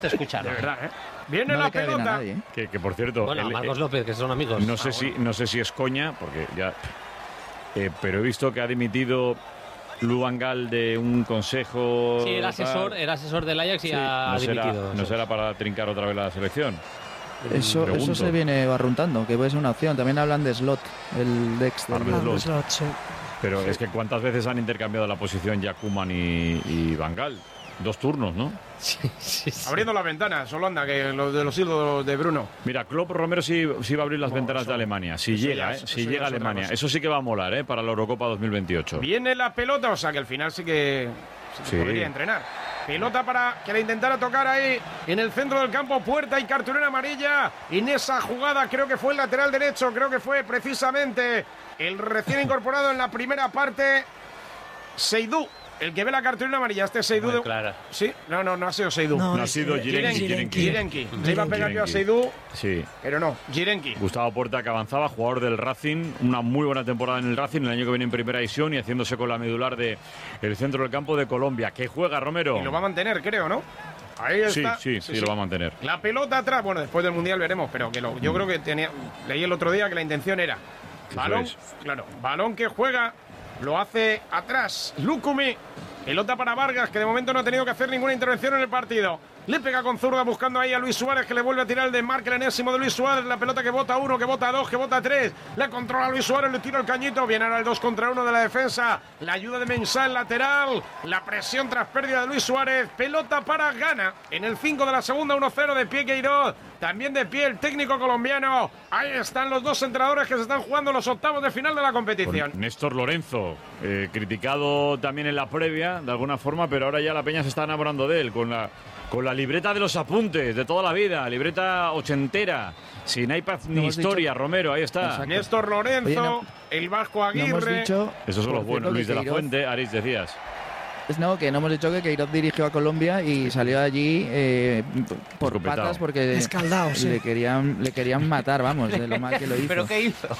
te escucharon. De verdad, ¿eh? Viene No la le cae bien a pelota. nadie, ¿eh? Que por cierto... Bueno, a Marcos López, que son amigos. No sé si es coña, porque ya... pero he visto que ha dimitido Lu Van Gaal de un consejo... Sí, era asesor del Ajax y Sí, ha dimitido. ¿No será para trincar otra vez la selección? Eso se viene barruntando, que puede ser una opción. También hablan de Slot, el ex del Arne Slot. Slot, sí. Pero es que ¿cuántas veces han intercambiado la posición ya Koeman y Van Gaal? 2 turnos, ¿no? Sí. Abriendo las ventanas, Holanda, que los hilos de Bruno. Mira, Klopp Romero sí va a abrir las ventanas de Alemania. Si llega, si llega a Alemania. Eso sí que va a molar, para la Eurocopa 2028. Viene la pelota, o sea que al final sí que podría entrenar. Pelota para que la intentara tocar ahí en el centro del campo. Puerta y cartulina amarilla. En esa jugada creo que fue el lateral derecho. Creo que fue precisamente el recién incorporado en la primera parte, Seydou. El que ve la cartulina amarilla, Seydou. Claro. Sí, no ha sido Seydou. No ha sido Jirenki. Le iba a pegar yo a Seydou, sí, pero no, Jirenki. Gustavo Puerta, que avanzaba, jugador del Racing, una muy buena temporada en el Racing, el año que viene en primera división y haciéndose con la medular del centro del campo de Colombia. Que juega Romero. Y lo va a mantener, creo, ¿no? Ahí está. Sí, lo va a mantener. La pelota atrás, bueno, después del Mundial veremos, pero que yo creo que leí el otro día que la intención era balón, balón que juega, lo hace atrás Lukumi. Pelota para Vargas, que de momento no ha tenido que hacer ninguna intervención en el partido. Le pega con zurda buscando ahí a Luis Suárez, que le vuelve a tirar el desmarque, el enésimo de Luis Suárez. La pelota que bota 1, que bota 2, que bota 3. La controla Luis Suárez, le tira el cañito. Viene ahora el 2 contra 1 de la defensa. La ayuda de Mensah en lateral. La presión tras pérdida de Luis Suárez. Pelota para Ghana. En el 5 de la segunda, 1-0 de pie Queiroz. También de pie el técnico colombiano. Ahí están los dos entrenadores que se están jugando los octavos de final de la competición. Con Néstor Lorenzo, criticado también en la previa, de alguna forma, pero ahora ya la peña se está enamorando de él, con la libreta de los apuntes de toda la vida, libreta ochentera, sin iPad ni historia, Romero, ahí está. Exacto. Néstor Lorenzo, el Vasco Aguirre. Esos son los buenos, Luis de la Fuente, Aris, decías. No, que no hemos dicho que Queiroz dirigió a Colombia y salió de allí por Escopetado. patas porque Escaldado, sí. le querían matar, vamos, de lo mal que lo hizo. ¿Pero qué hizo?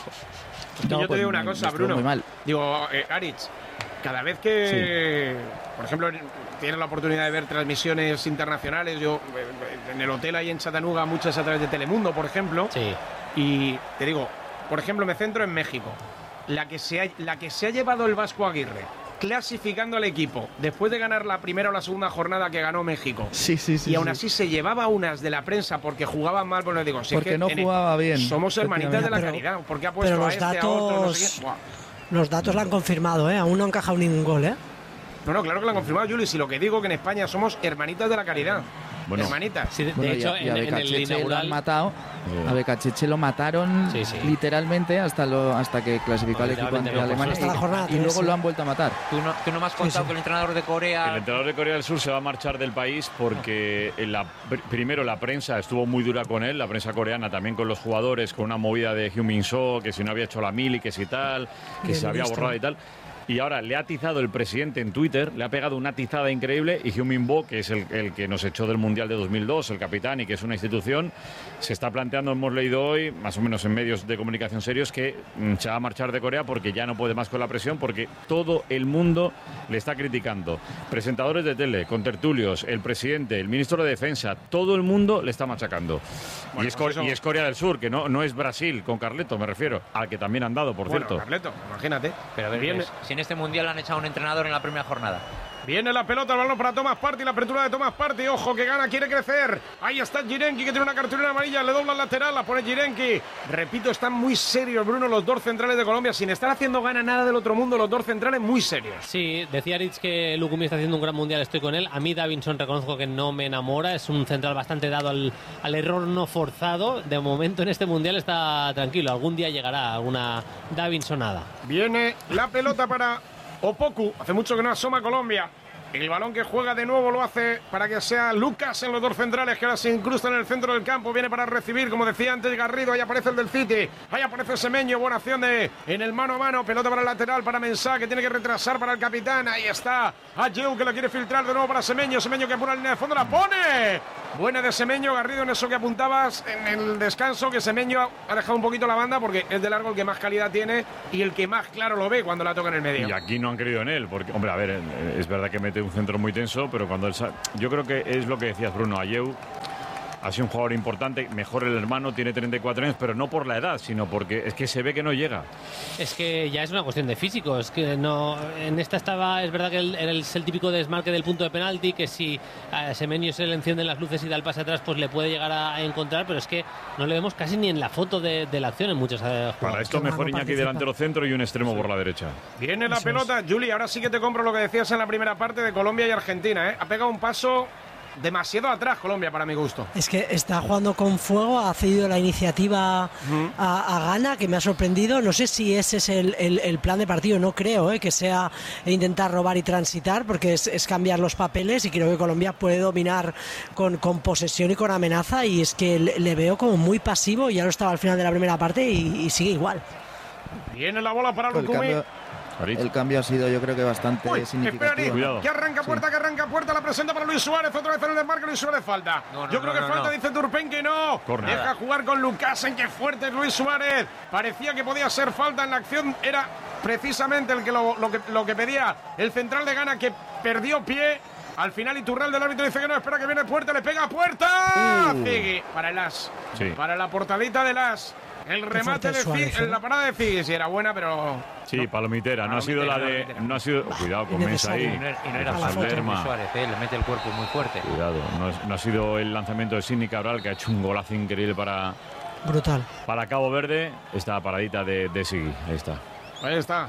Yo te digo una cosa, estuvo Bruno. muy mal. Digo, Aritz, cada vez que, por ejemplo, tienes la oportunidad de ver transmisiones internacionales, yo en el hotel ahí en Chattanooga, muchas a través de Telemundo, por ejemplo, Sí. y te digo, por ejemplo, me centro en México. La que se ha llevado el Vasco Aguirre, clasificando al equipo, después de ganar la primera o la segunda jornada que ganó México. Sí. Y aún así se llevaba unas de la prensa porque jugaban mal, pues les digo, si Porque es que no jugaba bien. Somos hermanitas de la Pero- caridad, porque ha puesto pero a los este, a otro, no sé datos- qué. Buah. Los datos lo han confirmado, ¿eh? Aún no han encajado ningún gol, ¿eh? No, claro que lo han confirmado, Juli. Si lo que digo que en España somos hermanitas de la caridad. Bueno. Hermanitas. Sí, de Bueno, hecho, y a en el Becacheche lo han inaugural. matado. A Becacheche lo mataron Sí. literalmente hasta que clasificó al equipo Literalmente ante no, Alemania hasta la jornada y luego 3, lo han vuelto a matar. Tú no me has contado que el entrenador de El Corea... entrenador de Corea del Sur se va a marchar del país porque primero la prensa estuvo muy dura con él, la prensa coreana también con los jugadores, con una movida de Heung Min So, que si no había hecho la mili, que si tal, que Y se el había ministro. borrado y tal. Y ahora le ha atizado el presidente en Twitter, le ha pegado una atizada increíble y Heung Min Bo, que es el que nos echó del Mundial de 2002, el capitán y que es una institución, se está planteando, hemos leído hoy, más o menos en medios de comunicación serios, que se va a marchar de Corea porque ya no puede más con la presión, porque todo el mundo le está criticando. Presentadores de tele, contertulios, el presidente, el ministro de Defensa, todo el mundo le está machacando. Bueno, pues eso- Y es Corea del Sur, que no es Brasil, con Carleto me refiero, al que también han dado, por Bueno, cierto. Carleto, imagínate. Pero a ver, Viene, si en este mundial han echado a un entrenador en la primera jornada. viene la pelota, el balón para Thomas Partey, la apertura de Thomas Partey. Ojo que gana, quiere crecer. Ahí está Jirenki, que tiene una cartulina amarilla, le dobla el lateral, la pone Jirenki. Repito, están muy serios, Bruno, los dos centrales de Colombia, sin estar haciendo gana nada del otro mundo, los dos centrales muy serios. Sí, decía Rich que Lukumi está haciendo un gran mundial, estoy con él. A mí Davinson reconozco que no me enamora, es un central bastante dado al error no forzado. De momento en este mundial está tranquilo, algún día llegará alguna Davinsonada. Viene la pelota para Opoku. Hace mucho que no asoma Colombia. El balón que juega de nuevo lo hace para que sea Lucas en los dos centrales que ahora se incrustan en el centro del campo. Viene para recibir, como decía antes Garrido. Ahí aparece el del City. Ahí aparece Semenyo. Buena acción en el mano a mano. Pelota para el lateral para Mensah, que tiene que retrasar para el capitán. Ahí está Ayew, que lo quiere filtrar de nuevo para Semenyo. Semenyo que pone la línea de fondo. La pone. Buena de Semeño, Garrido, en eso que apuntabas en el descanso, que Semeño ha dejado un poquito la banda porque es de largo el que más calidad tiene y el que más claro lo ve cuando la toca en el medio. Y aquí no han creído en él, porque, hombre, a ver, es verdad que mete un centro muy tenso, pero cuando él yo creo que es lo que decías, Bruno, Ayew ha sido un jugador importante, mejor el hermano, tiene 34 años, pero no por la edad, sino porque es que se ve que no llega. Es que ya es una cuestión de físico, es que no, en esta estaba, es verdad que es el típico desmarque del punto de penalti, que si a Semenyo se le encienden las luces y da el pase atrás, pues le puede llegar a encontrar, pero es que no le vemos casi ni en la foto de la acción en muchas jugadas. Para esto mejor Iñaki delantero centro y un extremo por la derecha. Viene la pelota, Juli, ahora sí que te compro lo que decías en la primera parte de Colombia y Argentina, ¿eh? Ha pegado un paso demasiado atrás Colombia para mi gusto. Es que está jugando con fuego, ha cedido la iniciativa a Ghana, que me ha sorprendido. No sé si ese es el plan de partido, no creo que sea intentar robar y transitar, porque es cambiar los papeles, y creo que Colombia puede dominar con posesión y con amenaza, y es que le veo como muy pasivo, y ya lo estaba al final de la primera parte y sigue igual. Viene la bola para Lucumí. El cambio ha sido, yo creo que bastante significativo. Espera, que arranca puerta, la presenta para Luis Suárez, otra vez en el desmarque, Luis Suárez falta. Yo creo que falta, dice Turpin que no. Corner. Deja jugar con Lucasen, que fuerte es Luis Suárez. Parecía que podía ser falta en la acción, era precisamente el que lo que pedía el central de Ghana, que perdió pie. Al final Iturralde del árbitro dice que no, espera que viene Puerta, le pega a Puerta. Figue para el As, para la portadita del As. El remate de Figue, la parada de Figue, sí era buena, pero... Sí, palomitera, no ha sido la de... No ha sido... Cuidado con Mesa ahí. Y no era fácil Suárez, le mete el cuerpo muy fuerte. Cuidado, no ha sido el lanzamiento de Sidney Cabral, que ha hecho un golazo increíble para... Brutal. Para Cabo Verde, esta paradita de Sigui, ahí está. Ahí está.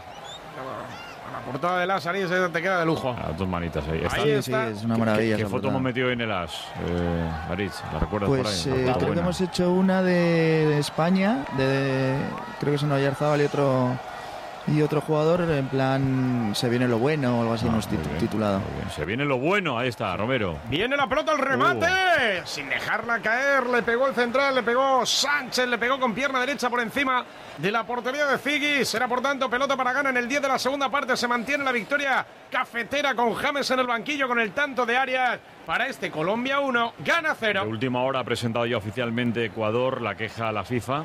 La portada del As, Aris, te queda de lujo. A dos manitas ahí. Ahí está. Sí, es una maravilla. ¿Qué foto hemos metido en el As, Aritz? ¿La recuerdas pues, por ahí? Creo que hemos hecho una de España, creo que es un Oyarzábal y otro jugador, en plan se viene lo bueno o algo así, hemos titulado. Se viene lo bueno, ahí está, Romero. Viene la pelota al remate, sin dejarla caer, le pegó el central, le pegó Sánchez, le pegó con pierna derecha por encima de la portería de Figue. Será por tanto pelota para Ghana en el 10 de la segunda parte. Se mantiene la victoria cafetera con James en el banquillo, con el tanto de Arias. Para Colombia 1, Ghana 0. De última hora ha presentado ya oficialmente Ecuador la queja a la FIFA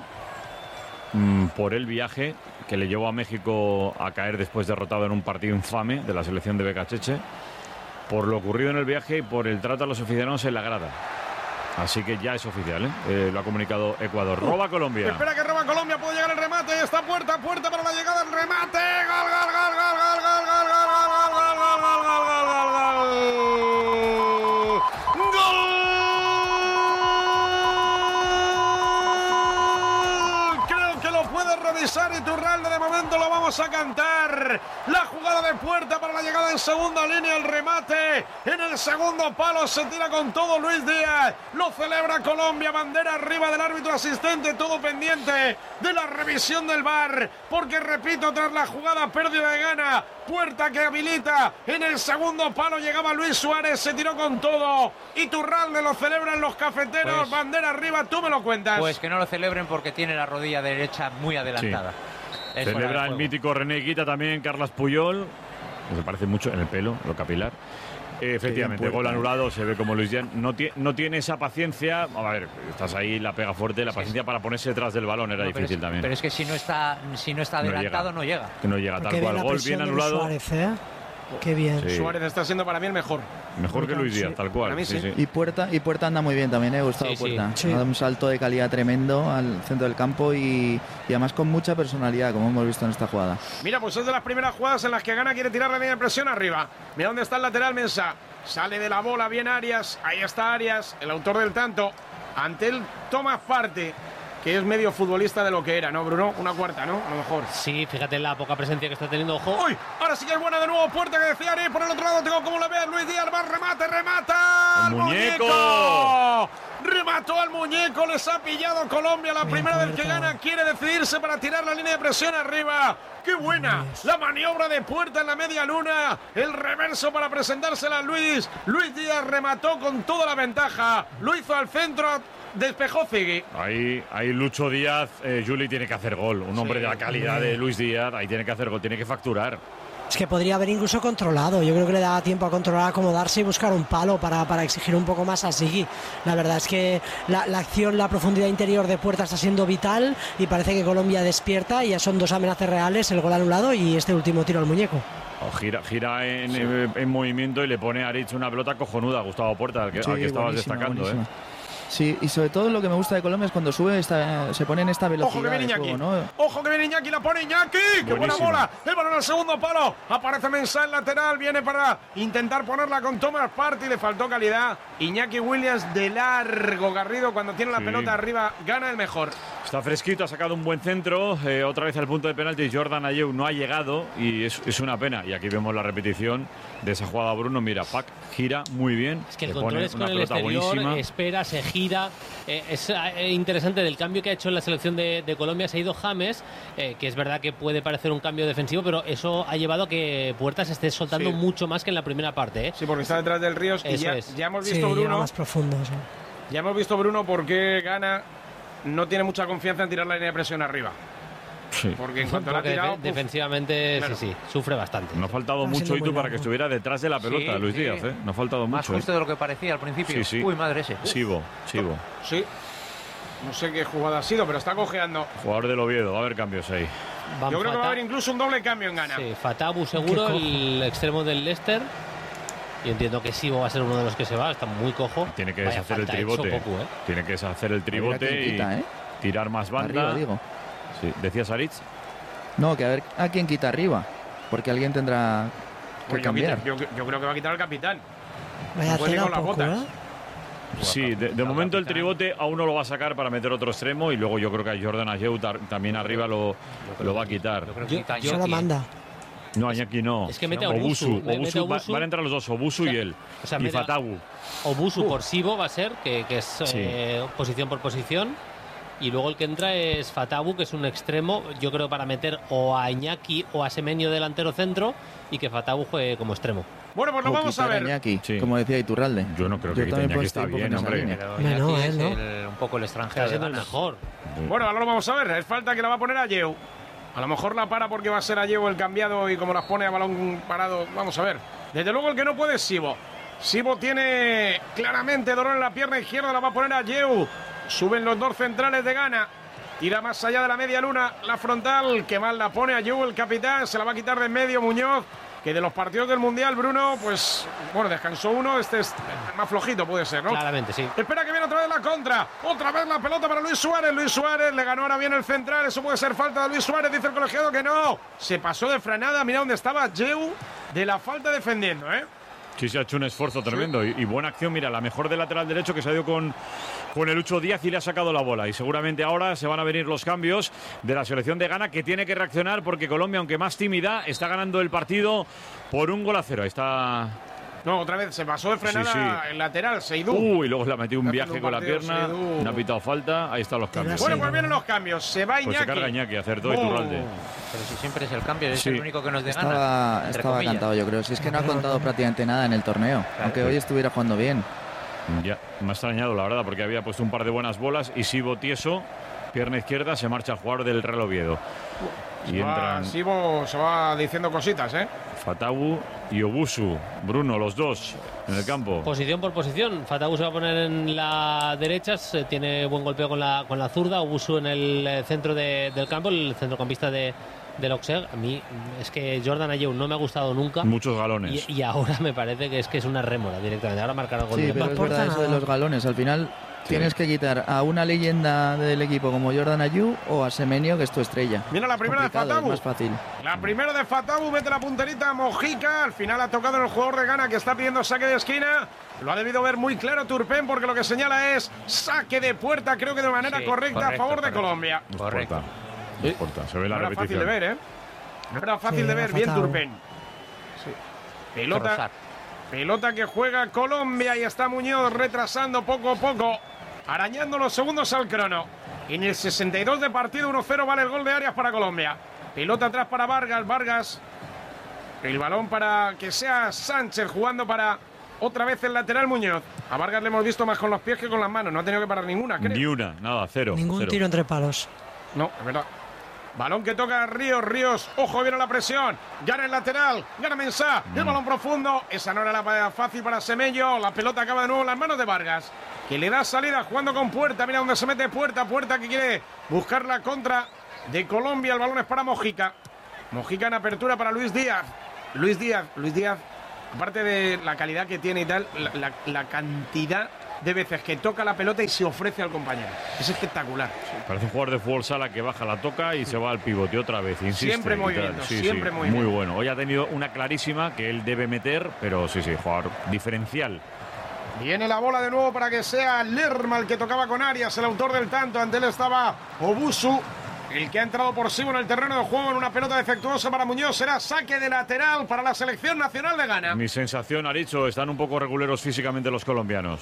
por el viaje que le llevó a México a caer después derrotado en un partido infame de la selección de Becacheche, por lo ocurrido en el viaje y por el trato a los aficionados en la grada. Así que ya es oficial, lo ha comunicado Ecuador. Roba Colombia. Espera que roba Colombia, puede llegar el remate. Está puerta para la llegada del remate. Gol, gol, gol, gol, gol, gol, gol, gol, gol, gol, gol, gol, gol, gol. Revisar Iturralde, de momento lo vamos a cantar. La jugada de Puerta para la llegada en segunda línea, el remate en el segundo palo, se tira con todo Luis Díaz, lo celebra Colombia, bandera arriba del árbitro asistente, todo pendiente de la revisión del VAR, porque repito, tras la jugada pérdida de Ghana, Puerta que habilita en el segundo palo, llegaba Luis Suárez, se tiró con todo, Iturralde lo celebran los cafeteros, pues, bandera arriba, tú me lo cuentas. Pues que no lo celebren porque tiene la rodilla derecha muy adelantada. Sí. Celebra el mítico René Higuita también, Carles Puyol, que se parece mucho en el pelo, lo capilar. Efectivamente, gol anulado, se ve como Luis Díaz no tiene esa paciencia. A ver, estás ahí, la pega fuerte, la paciencia para ponerse detrás del balón era difícil también. Pero es que si no está adelantado, no llega. Que no llega, tal cual. Gol bien anulado. Suárez, qué bien. Sí. Suárez está siendo para mí el mejor. Mejor que Luis Díaz, tal cual. Para mí sí. Y Puerta anda muy bien también, Gustavo Puerta. Ha dado un salto de calidad tremendo al centro del campo y además con mucha personalidad, como hemos visto en esta jugada. Mira, pues es de las primeras jugadas en las que Ghana quiere tirar la línea de presión arriba. Mira dónde está el lateral, Mensah. Sale de la bola bien Arias. Ahí está Arias, el autor del tanto. Ante él Tomás Partey, que es medio futbolista de lo que era, ¿no, Bruno? Una cuarta, ¿no? A lo mejor. Sí, fíjate la poca presencia que está teniendo, ojo. ¡Uy! Ahora sí que es buena de nuevo Puerta, que decía Ari. Por el otro lado tengo como le ve Luis Díaz. Va, remata. ¡El muñeco! Remató al muñeco, les ha pillado Colombia. La primera vez que Ghana quiere decidirse para tirar la línea de presión arriba. ¡Qué buena! La maniobra de Puerta en la media luna. El reverso para presentársela a Luis. Luis Díaz remató con toda la ventaja. Lo hizo al centro. Despejó Figue. Ahí Lucho Díaz, Juli tiene que hacer gol. Un hombre de la calidad de Luis Díaz, ahí tiene que hacer gol, tiene que facturar. Es que podría haber incluso controlado. Yo creo que le daba tiempo a controlar, acomodarse y buscar un palo para exigir un poco más a Siggy. La verdad es que la acción, la profundidad interior de Puerta está siendo vital y parece que Colombia despierta y ya son 2 amenazas reales, el gol anulado y este último tiro al muñeco. Gira en movimiento y le pone a Aritz una pelota cojonuda a Gustavo Puerta, al que estabas destacando. Sí, y sobre todo lo que me gusta de Colombia es cuando sube, se pone en esta velocidad. Ojo que viene Iñaki, juego, ¿no? Ojo que viene Iñaki, la pone Iñaki. ¡Qué buena bola! El balón al segundo palo. Aparece Mensah en lateral, viene para intentar ponerla con Thomas Partey. Le faltó calidad. Iñaki Williams de largo. Garrido cuando tiene la pelota arriba gana el mejor. Está fresquito, ha sacado un buen centro. Otra vez al punto de penalti. Jordan Ayew no ha llegado y es una pena. Y aquí vemos la repetición de esa jugada. Bruno, mira, Pac gira muy bien. Es que el control es con el exterior, buenísima. Espera, se gira. Es interesante del cambio que ha hecho en la selección de Colombia. Se ha ido James, que es verdad que puede parecer un cambio defensivo, pero eso ha llevado a que Puerta se esté soltando mucho más que en la primera parte. Sí, porque está detrás del Ríos y ya hemos visto, Bruno. Más profundo, Ya hemos visto, Bruno, por qué Ghana no tiene mucha confianza en tirar la línea de presión arriba. Sí. Porque en cuanto la ha tirado, defensivamente claro. sí, sufre bastante. No ha faltado mucho Itu para que estuviera detrás de la pelota, Luis Díaz, ¿eh? No ha faltado mucho. Más justo de lo que parecía al principio. Sí. Uy, madre ese. Sibo. Sí. No sé qué jugada ha sido, pero está cojeando. Jugador del Oviedo, va a haber cambios ahí. Yo creo que va a haber incluso un doble cambio en Ghana. Sí, Fatabu seguro, el extremo del Leicester. Y entiendo que Sibo va a ser uno de los que se va, está muy cojo. Tiene que deshacer el tribote. Tiene que deshacer el tribote y tirar más banda. Arriba, digo. Sí. ¿Decías Aritz? No, que a ver a quién quita arriba. Porque alguien tendrá que cambiar. Yo creo que va a quitar al capitán. Vaya no puede ir con las botas. Sí, de momento el tribote a uno lo va a sacar para meter otro extremo y luego yo creo que a Jordan Ayew también arriba lo va a quitar. Yo lo manda. No, Iñaki no. Es que mete a Obusu. Van a entrar los dos, Obusu y él. O sea, y Fatabu. Obusu por Sibo va a ser, que es posición por posición. Y luego el que entra es Fatabu, que es un extremo, yo creo, para meter o a Iñaki o a Semenyo delantero centro y que Fatabu juegue como extremo. Bueno, pues lo vamos a ver. Iñaki, como decía Iturralde. Yo no creo que Iñaki está bien, hombre. Pero Iñaki es un poco el extranjero. Está siendo el mejor. Bueno, ahora lo vamos a ver. Es falta que la va a poner Ayew. A lo mejor la para porque va a ser Ayew el cambiado y como las pone a balón parado. Vamos a ver. Desde luego el que no puede es Sibo. Sibo tiene claramente dolor en la pierna izquierda, la va a poner Ayew. Suben los dos centrales de Ghana. Tira más allá de la media luna la frontal. Que mal la pone Ayew, el capitán. Se la va a quitar de en medio Muñoz. Que de los partidos del Mundial, Bruno, pues, bueno, descansó uno. Este es más flojito, puede ser, ¿no? Claramente, sí. Espera que viene otra vez la contra. Otra vez la pelota para Luis Suárez. Luis Suárez le ganó ahora bien el central. Eso puede ser falta de Luis Suárez, dice el colegiado que no. Se pasó de frenada. Mira dónde estaba Ayew de la falta defendiendo, ¿eh? Sí, se ha hecho un esfuerzo tremendo y buena acción. Mira, la mejor del lateral derecho que se ha ido con el Lucho Díaz y le ha sacado la bola. Y seguramente ahora se van a venir los cambios de la selección de Ghana, que tiene que reaccionar porque Colombia, aunque más tímida, está ganando el partido por 1-0. Ahí está. No, otra vez se pasó de frenada el lateral, Seydou. Y luego le ha metido un viaje con la pierna. No ha pitado falta. Ahí están los cambios. Bueno, pues vienen los cambios. Se va Iñaki. Pues se carga Iñaki, acertó Iturralde. Pero si siempre es el cambio, es el único que nos gana. Estaba cantado, yo creo. Si es que no ha contado prácticamente nada en el torneo. Claro, aunque hoy estuviera jugando bien. Ya, me ha extrañado, la verdad, porque había puesto un par de buenas bolas y Sibo tieso, pierna izquierda, se marcha al jugador del Real Oviedo. Y entran Sibo se va diciendo cositas, ¿eh? Fatabu y Obusu, Bruno, los dos en el campo. Posición por posición. Fatabu se va a poner en la derecha, tiene buen golpeo con la zurda. Obusu en el centro del campo, el centrocampista del Auxerre. A mí es que Jordan Ayew no me ha gustado nunca. Muchos galones. Y ahora me parece que es una rémora directamente. Ahora marcar el gol. Sí, pero es verdad eso de los galones. Al final tienes que quitar a una leyenda del equipo como Jordan Ayew o a Semenyo, que es tu estrella. Mira la primera de Fatabu. Es más fácil. La primera de Fatabu, mete la punterita a Mojica. Al final ha tocado en el jugador de Ghana que está pidiendo saque de esquina. Lo ha debido ver muy claro Turpin porque lo que señala es saque de puerta, creo que de manera correcta a favor de Colombia. Correcto. No importa, se ve la repetición. No era fácil de ver, ¿eh? No era fácil de ver. Bien Turpin. Sí. Pelota que juega Colombia y está Muñoz retrasando poco a poco, arañando los segundos al crono. En el 62 de partido, 1-0 vale el gol de Arias para Colombia. Pelota atrás para Vargas. El balón para que sea Sánchez jugando para otra vez el lateral Muñoz. A Vargas le hemos visto más con los pies que con las manos. No ha tenido que parar ninguna, creo. Ni una, nada, cero. Ningún tiro entre palos. No, es verdad. Balón que toca Ríos, ojo, viene la presión, gana el lateral, gana Mensah, el balón profundo, esa no era la fácil para Semello, la pelota acaba de nuevo en las manos de Vargas, que le da salida jugando con Puerta, mira dónde se mete Puerta que quiere buscar la contra de Colombia, el balón es para Mojica en apertura para Luis Díaz, aparte de la calidad que tiene y tal, la cantidad de veces que toca la pelota y se ofrece al compañero. Es espectacular. Parece un jugador de fútbol sala que baja, la toca y se va al pivote otra vez. Insiste, siempre movimiento, siempre movimiento. Muy bueno. Hoy ha tenido una clarísima que él debe meter, pero sí, jugador diferencial. Viene la bola de nuevo para que sea Lerma el que tocaba con Arias, el autor del tanto. Ante él estaba Obusu, el que ha entrado por sí en el terreno de juego en una pelota defectuosa para Muñoz. Será saque de lateral para la selección nacional de Ghana. Mi sensación, Aricho, están un poco reguleros físicamente los colombianos.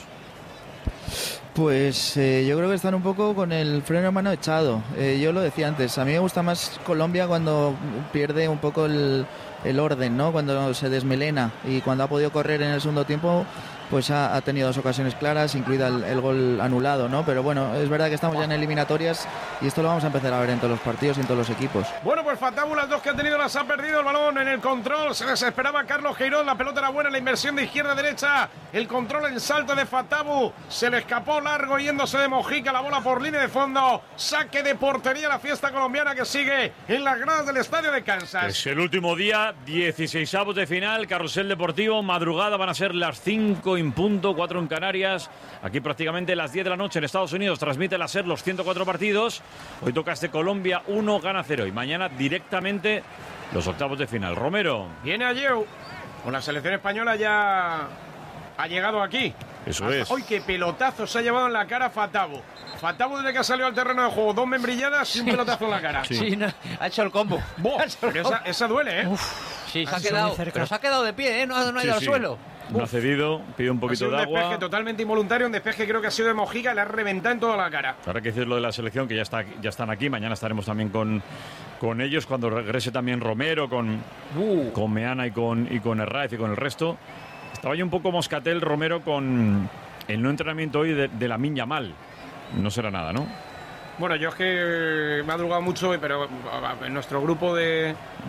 Pues yo creo que están un poco con el freno de mano echado. Yo lo decía antes, a mí me gusta más Colombia cuando pierde un poco el orden, ¿no? Cuando se desmelena, y cuando ha podido correr en el segundo tiempo, pues ha tenido 2 ocasiones claras, incluida el gol anulado, ¿no? Pero bueno, es verdad que estamos ya en eliminatorias y esto lo vamos a empezar a ver en todos los partidos y en todos los equipos. Bueno, pues Fatabu, las 2 que ha tenido las ha perdido, el balón en el control, se desesperaba Carlos Queiroz, la pelota era buena, la inversión de izquierda a derecha, el control en salto de Fatabu, se le escapó largo yéndose de Mojica, la bola por línea de fondo, saque de portería, la fiesta colombiana que sigue en las gradas del estadio de Kansas. Es el último día, 16avos de final, carrusel deportivo, madrugada, van a ser las 5 en punto, 4 en Canarias. Aquí prácticamente las 10 de la noche en Estados Unidos transmite la SER los 104 partidos. Hoy toca Colombia 1, Ghana 0. Y mañana directamente los octavos de final. Romero. Viene Ayew. Con la selección española ya ha llegado aquí. Eso es. Hoy qué pelotazo se ha llevado en la cara Fatabu. Fatabu desde que ha salido al terreno de juego, 2 membrilladas y un pelotazo en la cara. Sí, no, ha hecho el combo. Pero esa duele, ¿eh? Sí, se ha quedado, pero se ha quedado de pie, ¿eh? No ha ido al suelo. No ha cedido, pide un poquito de agua. Un despeje totalmente involuntario, un despeje creo que ha sido de Mojica, le ha reventado en toda la cara. Ahora que dices lo de la selección, que ya están aquí, mañana estaremos también con ellos, cuando regrese también Romero, con Meana y con Herráez y con el resto. Estaba yo un poco moscatel, Romero, con el no entrenamiento hoy de Lamine Yamal. No será nada, ¿no? Bueno, yo es que me ha madrugado mucho, pero en nuestro grupo de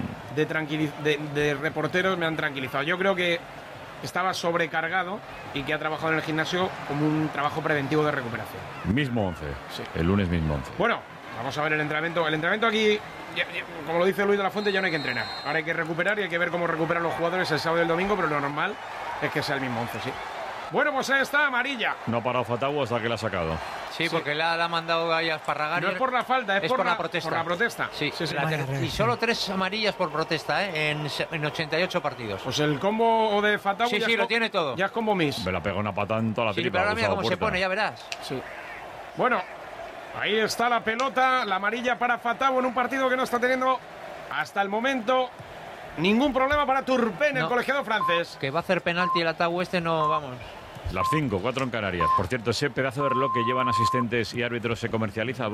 reporteros me han tranquilizado. Yo creo que estaba sobrecargado y que ha trabajado en el gimnasio como un trabajo preventivo de recuperación. Mismo 11, sí. El lunes mismo 11. Bueno, vamos a ver el entrenamiento. El entrenamiento aquí, como lo dice Luis de la Fuente, ya no hay que entrenar. Ahora hay que recuperar y hay que ver cómo recuperan los jugadores el sábado y el domingo, pero lo normal es que sea el mismo 11, sí. Bueno, pues ahí está, amarilla. No ha parado Fatabu hasta que la ha sacado. Sí, porque le ha mandado ahí a Esparragar. No es por la falta, es por la protesta. Por la protesta. Sí, sí. Y solo 3 amarillas por protesta, en 88 partidos. Pues el combo de Fatabu sí, lo tiene todo. Ya es combo Miss. Me la pegó una patada en toda la tripa. Sí, pero ahora mira cómo se pone, ya verás. Sí. Bueno, ahí está la pelota, la amarilla para Fatabu en un partido que no está teniendo hasta el momento ningún problema para Turpin, el colegiado francés. Que va a hacer penalti el Ataú no, vamos. Las 5, 4 en Canarias. Por cierto, ese pedazo de reloj que llevan asistentes y árbitros se comercializa.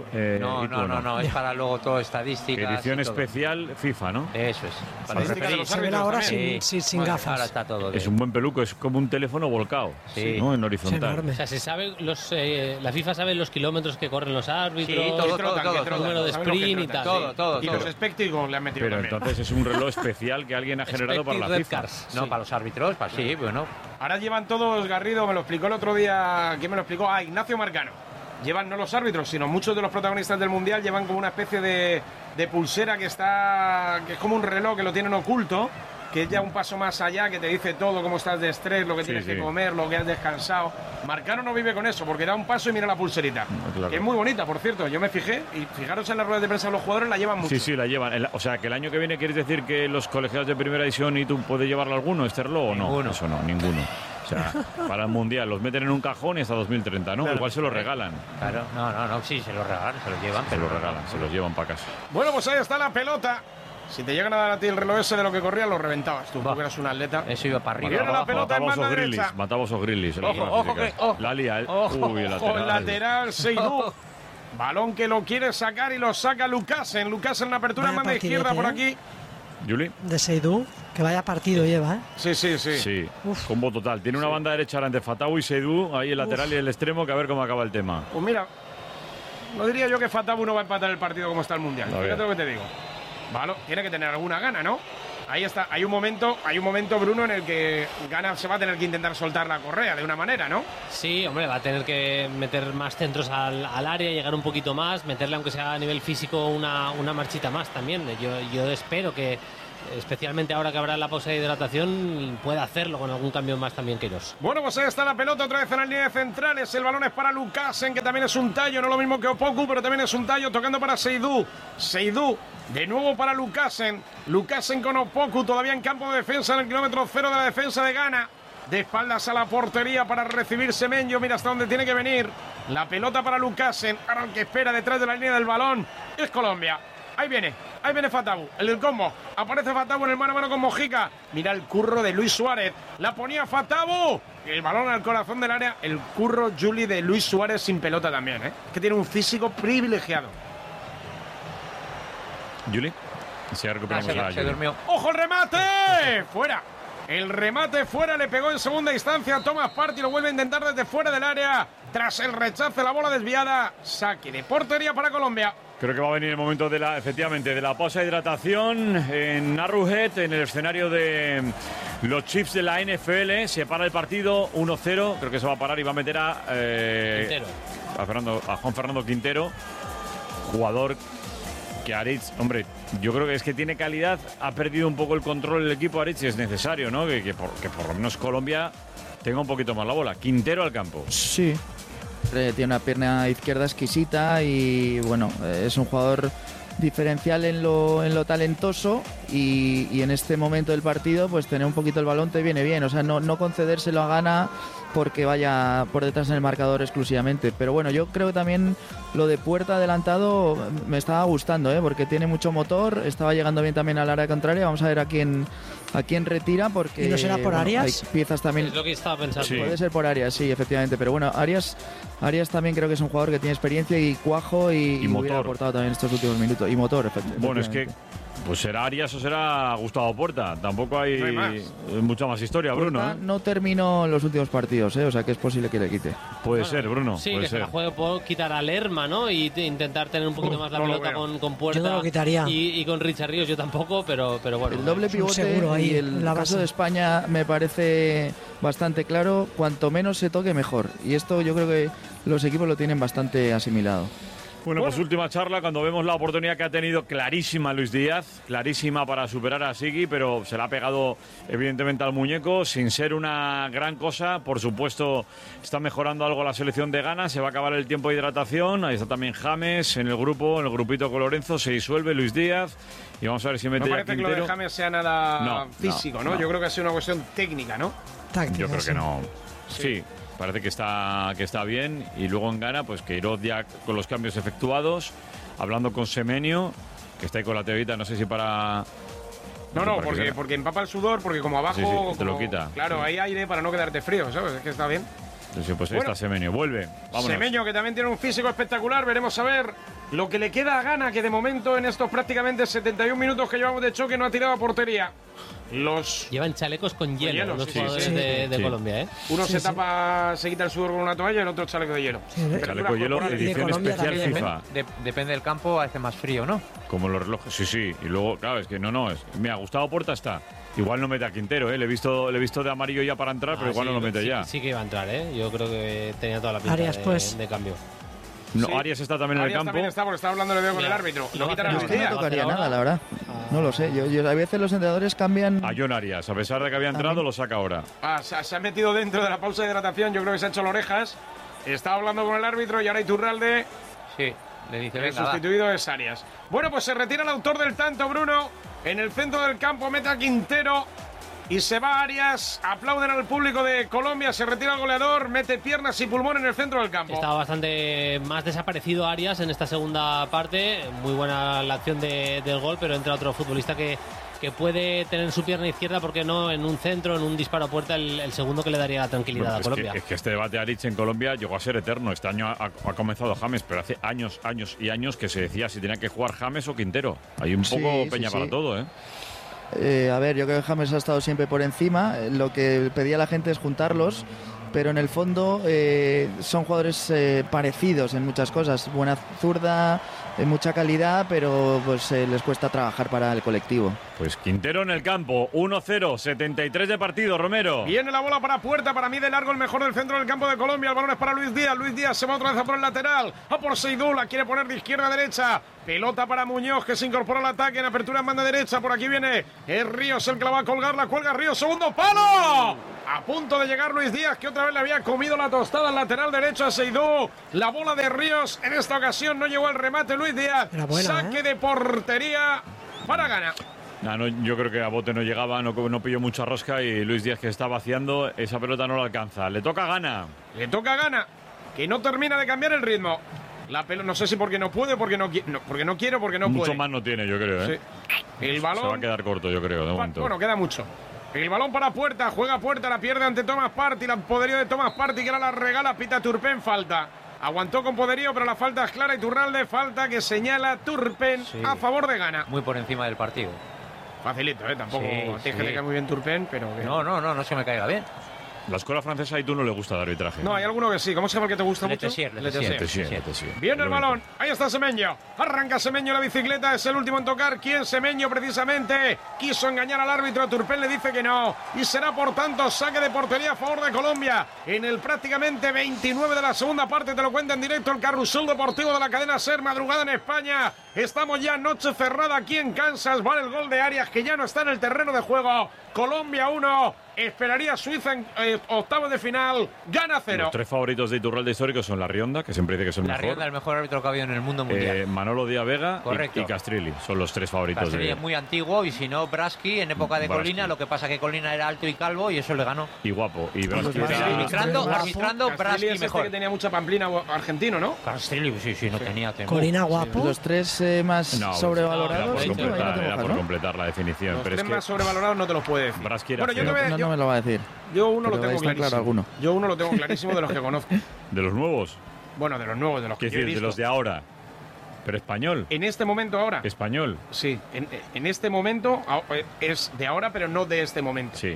No, es para luego todo estadísticas. Edición especial FIFA, ¿no? Eso es. Para se ve ahora sin gafas. Ahora está todo. Es un buen peluco, es como un teléfono volcado, sí, ¿no? En horizontal. O sea, se sabe la FIFA sabe los kilómetros que corren los árbitros, sí, todo, número de sprint y tal. Todo. Y los expectigos le han metido. Pero también. Entonces es un reloj especial que alguien ha generado para la FIFA. No, para los árbitros, sí, bueno. Ahora llevan todos, Garrido, me lo explicó el otro día, ¿quién me lo explicó? Ignacio Marcano. Llevan no los árbitros, sino muchos de los protagonistas del Mundial llevan como una especie de pulsera que es como un reloj que lo tienen oculto, que es ya un paso más allá, que te dice todo, cómo estás de estrés, lo que tienes que comer, lo que has descansado. Marcano no vive con eso, porque da un paso y mira la pulserita. Claro. Que es muy bonita, por cierto. Yo me fijé, y fijaros en las ruedas de prensa de los jugadores, la llevan mucho. Sí, la llevan. O sea, que el año que viene, ¿quieres decir que los colegiados de primera división y tú puedes llevarlo alguno, este reloj, o no? Ninguno. Eso no, ninguno. O sea, para el Mundial los meten en un cajón y hasta 2030, ¿no? Claro. Igual se los regalan. Claro, no, sí, se los regalan, se los llevan. Se los regalan, se los llevan para casa. Bueno, pues ahí está la pelota. Si te llegan a dar a ti el reloj ese de lo que corría, lo reventabas. Tú, porque eras un atleta. Eso iba para arriba. Viene la pelota en banda derecha. Mataba a esos Grizzlies. Ojo, la lía, Uy, el lateral, Seydou. Balón que lo quiere sacar y lo saca Lucasen. Lucasen en la apertura en banda izquierda por aquí. Juli. De Seydou, que vaya partido lleva, ¿eh? Sí. Combo total. Tiene una banda derecha ante Fatawu y Seydou, ahí el lateral y el extremo, que a ver cómo acaba el tema. Pues mira, no diría yo que Fatabu no va a empatar el partido como está el Mundial. Fíjate lo que te digo. Vale, tiene que tener alguna gana, ¿no? Ahí está, hay un momento, Bruno, en el que Ghana se va a tener que intentar soltar la correa de una manera, ¿no? Sí, hombre, va a tener que meter más centros al área, llegar un poquito más, meterle, aunque sea a nivel físico, una marchita más también. Yo espero que, especialmente ahora que habrá la pausa de hidratación, pueda hacerlo con algún cambio más también Queiroz. Bueno, pues ahí está la pelota otra vez en la línea de centrales. El balón es para Lucasen, que también es un tallo, no lo mismo que Opoku, pero también es un tallo, tocando para Seydou. Seydou, de nuevo para Lucasen. Lucasen con Opoku, todavía en campo de defensa en el kilómetro 0 de la defensa de Ghana. De espaldas a la portería para recibir Semenyo. Mira hasta dónde tiene que venir. La pelota para Lucasen. Ahora el que espera detrás de la línea del balón es Colombia. Ahí viene Fatabu, el del combo. Aparece Fatabu en el mano a mano con Mojica. Mira el curro de Luis Suárez. La ponía Fatabu. El balón al corazón del área. El curro Juli de Luis Suárez sin pelota también, ¿eh? Que tiene un físico privilegiado. Juli, si recuperamos a Juli. Se durmió. ¡Ojo el remate! ¡Fuera! El remate fuera, le pegó en segunda instancia a Thomas Partey, lo vuelve a intentar desde fuera del área. Tras el rechazo, la bola desviada. Saque de portería para Colombia. Creo que va a venir el momento efectivamente, de la pausa de hidratación en Arrowhead, en el escenario de los Chiefs de la NFL. Se para el partido 1-0. Creo que se va a parar y va a meter a Juan Fernando Quintero, jugador que Aritz, hombre, yo creo que es que tiene calidad, ha perdido un poco el control el equipo Aritz y es necesario, ¿no? Que por lo menos Colombia tenga un poquito más la bola. Quintero al campo. Sí. Tiene una pierna izquierda exquisita y bueno, es un jugador diferencial en lo talentoso y en este momento del partido pues tener un poquito el balón te viene bien, o sea, no concedérselo a Ghana porque vaya por detrás en el marcador exclusivamente, pero bueno, yo creo que también lo de Puerta adelantado me estaba gustando, porque tiene mucho motor, estaba llegando bien también al área contraria. Vamos a ver a quién retira, porque ¿y no será por Arias? Hay piezas también. Es lo que estaba pensando. Sí. Puede ser por Arias, sí, efectivamente, pero bueno, Arias también creo que es un jugador que tiene experiencia y cuajo y hubiera aportado también estos últimos minutos, y motor, efectivamente. Bueno, es que pues será Arias o será Gustavo Puerta. Tampoco hay mucha más historia, Bruno. Puerta no terminó los últimos partidos, o sea que es posible que le quite. Puede ser, Bruno. Sí, puede que ser. se la juegue por quitar a Lerma, ¿no? Y intentar tener un poquito más la pelota con Puerta. Yo no lo quitaría. Y con Richard Ríos yo tampoco, pero bueno. El doble pivote ahí, y el caso de España me parece bastante claro. Cuanto menos se toque, mejor. Y esto yo creo que los equipos lo tienen bastante asimilado. Bueno, pues última charla, cuando vemos la oportunidad que ha tenido clarísima Luis Díaz, clarísima para superar a Sigui, pero se la ha pegado evidentemente al muñeco, sin ser una gran cosa. Por supuesto, está mejorando algo la selección de Ghana, se va a acabar el tiempo de hidratación, ahí está también James en el grupito con Lorenzo, se disuelve Luis Díaz y vamos a ver si mete no a parece Quintero. Que lo de James sea nada físico, ¿no? Yo creo que ha sido una cuestión técnica, ¿no? Táctica, yo creo que no. Sí. Parece que está bien. Y luego en Ghana, pues Queiroz ya con los cambios efectuados, hablando con Semenyo, que está ahí con la teorita, no sé si para... No, porque empapa el sudor, porque como abajo... Sí, te lo quita. Claro, hay aire para no quedarte frío, ¿sabes? Es que está bien. Sí, pues ahí está Semenyo, vuelve. Vámonos. Semenyo, que también tiene un físico espectacular. Veremos a ver lo que le queda a Ghana, que de momento en estos prácticamente 71 minutos que llevamos de choque no ha tirado a portería. Llevan chalecos con hielo los jugadores de Colombia, ¿eh? Uno se tapa, se quita el sudor con una toalla y el otro chaleco de hielo. Chaleco de hielo, edición especial FIFA. Depende del campo, hace más frío, ¿no? Como los relojes, sí. Y luego, claro, es que mira, Gustavo Puerta está. Igual no mete a Quintero, ¿eh? Le he visto de amarillo ya para entrar, pero igual no lo mete ya. Sí que iba a entrar, ¿eh? Yo creo que tenía toda la pinta de cambio. No, Arias está también en el campo. También está, porque estaba hablando con el árbitro. No quitará Luis Díaz. No tocaría nada, la verdad. No lo sé. Yo a veces los entrenadores cambian. A John Arias, a pesar de que había entrado, lo saca ahora. Se ha metido dentro de la pausa de hidratación. Yo creo que se ha hecho las orejas. Está hablando con el árbitro y ahora Iturralde. Sí, le dice el sustituido es Arias. Bueno, pues se retira el autor del tanto, Bruno. En el centro del campo mete a Quintero. Y se va Arias, aplauden al público de Colombia, se retira el goleador, mete piernas y pulmón en el centro del campo. Estaba bastante más desaparecido Arias en esta segunda parte, muy buena la acción del gol, pero entra otro futbolista que puede tener su pierna izquierda, porque no en un centro, en un disparo a puerta, el segundo que le daría la tranquilidad a Colombia. Es que este debate Aritz en Colombia llegó a ser eterno. Este año ha comenzado James, pero hace años y años que se decía si tenía que jugar James o Quintero. Hay un poco peña para todo, ¿eh? A ver, yo creo que James ha estado siempre por encima. Lo que pedía la gente es juntarlos. pero en el fondo son jugadores parecidos en muchas cosas. Buena zurda, mucha calidad, pero pues les cuesta trabajar para el colectivo. Pues Quintero en el campo, 1-0, 73 de partido, Romero. Viene la bola para Puerta, para mí de largo el mejor del centro del campo de Colombia. El balón es para Luis Díaz se va otra vez a por el lateral, a por Seydou, la quiere poner de izquierda a derecha. Pelota para Muñoz, que se incorpora al ataque en apertura en banda derecha. Por aquí viene Ríos el que la va a colgar, la cuelga Ríos, segundo palo. A punto de llegar Luis Díaz, que otra vez le había comido la tostada al lateral derecho a Seydou. La bola de Ríos en esta ocasión no llegó al remate Luis Díaz. Saque de portería para Ghana. No, yo creo que a bote no llegaba, no pilló mucha rosca y Luis Díaz, que está vaciando, esa pelota no la alcanza. Le toca a Ghana. Le toca a Ghana, que no termina de cambiar el ritmo. La pelota, no sé si porque no puede, porque no quiere, porque no Mucho puede. más no tiene, yo creo, ¿eh? Sí. El balón... Se va a quedar corto, yo creo, de momento. Bueno, queda mucho. El balón para Puerta, juega Puerta, la pierde ante Thomas Partey, el poderío de Thomas Partey, que ahora la regala, pita Turpin, falta. Aguantó con poderío, pero la falta es clara, Iturralde, falta que señala Turpin a favor de Ghana. Muy por encima del partido. Facilito, tampoco te cae muy bien Turpin, pero... No es que me caiga bien. La escuela francesa y tú no le gusta de arbitraje. No, hay alguno que sí. ¿Cómo se llama el que te gusta mucho? Letessier. Viene el balón. Ahí está Semenyo. Arranca Semenyo la bicicleta. Es el último en tocar. ¿Quién? Semenyo, precisamente. Quiso engañar al árbitro. Turpin le dice que no. Y será, por tanto, saque de portería a favor de Colombia. En el prácticamente 29 de la segunda parte. Te lo cuenta en directo el Carrusel Deportivo de la cadena SER. Madrugada en España. Estamos ya noche cerrada aquí en Kansas. Vale el gol de Arias, que ya no está en el terreno de juego. Colombia 1. Esperaría Suiza en octavos de final. Gana 0. Los tres favoritos de Iturralde históricos son La Rionda, que siempre dice que es el mejor. La Rionda, el mejor árbitro que ha habido en el mundo mundial. Manolo Díaz Vega y Castrilli. Son los tres favoritos. Castrilli es muy antiguo, y si no, Braschi en época de Colina. Lo que pasa que Colina era alto y calvo y eso le ganó. Y guapo. Y Braschi arbitrando Braschi es mejor. Que tenía mucha pamplina argentino, ¿no? Castrilli, sí, no tenía temor. Colina guapo. Los tres más sobrevalorados. Era por completar la definición. Los pero tres es más sobrevalorados no te los puede decir. Braschi era No me lo va a decir. Yo uno lo Pero tengo está clarísimo. claro alguno. Yo uno lo tengo clarísimo de los que conozco. ¿De los nuevos? Bueno, de los nuevos, de los que yo he visto. De los de ahora. Pero español. En este momento ahora. Español. Sí, en este momento es de ahora, pero no de este momento. Sí.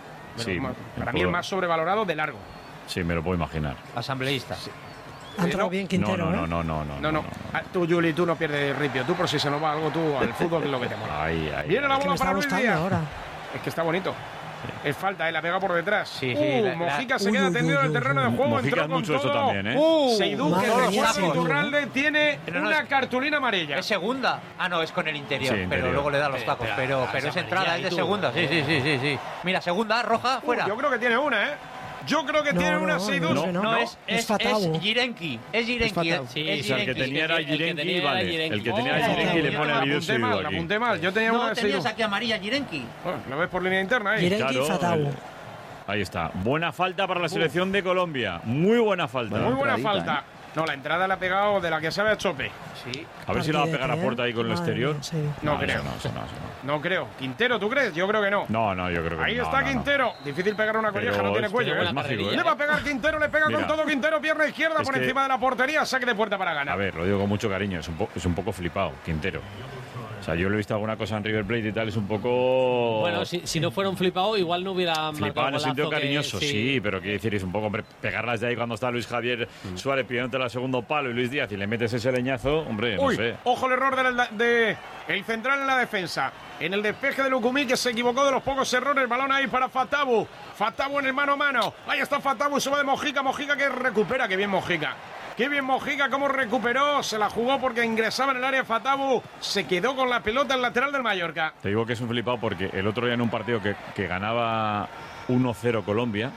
Para mí el más sobrevalorado de largo. Sí, me lo puedo imaginar. Asambleísta. Ha entrado bien Quintero, No. Tú, Juli, tú no pierdes ripio. Tú, por si se nos va algo, tú al fútbol, que es lo que te mola. Viene la bola para Luis Díaz. Ahora. Es que está bonito. Es falta, la pega por detrás. Sí, Mojica se queda tendido en el terreno de juego. Mojica entró con mucho todo. Esto también, ¿eh? Seydou, que recuerda Iturralde, tiene una cartulina amarilla. Es segunda. No, es con el interior, Sí, pero luego le da los tacos. Pero es entrada, es de segunda. Sí. Mira, segunda, roja, fuera. Yo creo que tiene una, ¿eh? Yo creo que tiene una Seydou. No, es Jirenki. Es Jirenki. El que tenía era Jirenki, vale. El que tenía era Jirenki le pone el vídeo Seydou aquí. La apunté mal. Yo tenía una de Seydou. No tenías aquí amarilla Jirenki. Bueno, lo ves por línea interna ahí. Jirenki y Fatawu. Ahí está. Buena falta para la selección de Colombia. Muy buena falta. Muy buena falta. No, la entrada la ha pegado de la que sabe a Chope. Sí. A ver si la va a pegar a puerta ahí con el exterior. Sí. No creo. No creo. Quintero, ¿tú crees? Yo creo que no. No, yo creo que no. Ahí está Quintero. Difícil pegar una colleja, no tiene cuello. Es mágico, ¿eh? Le va a pegar Quintero, le pega con todo Quintero, pierna izquierda por encima de la portería, saque de puerta para ganar. A ver, lo digo con mucho cariño, es un poco flipado, Quintero. O sea, yo le he visto alguna cosa en River Plate y tal, es un poco... Bueno, si no fuera un flipado, igual no hubiera flipado en el sentido cariñoso, que, sí, pero quiere decir, es un poco, hombre, pegarlas de ahí cuando está Luis Javier Suárez pidiéndote el segundo palo y Luis Díaz y le metes ese leñazo, hombre, no sé. Ojo el error de el central en la defensa. En el despeje de Lukumi, que se equivocó de los pocos errores. El balón ahí para Fatawu. Fatawu en el mano a mano. Ahí está Fatawu, sube de Mojica. Mojica que recupera. Qué bien Mojica. Qué bien Mojica, cómo recuperó. Se la jugó porque ingresaba en el área Fatawu. Se quedó con la pelota el lateral del Mallorca. Te digo que es un flipado porque el otro día en un partido que ganaba 1-0 Colombia,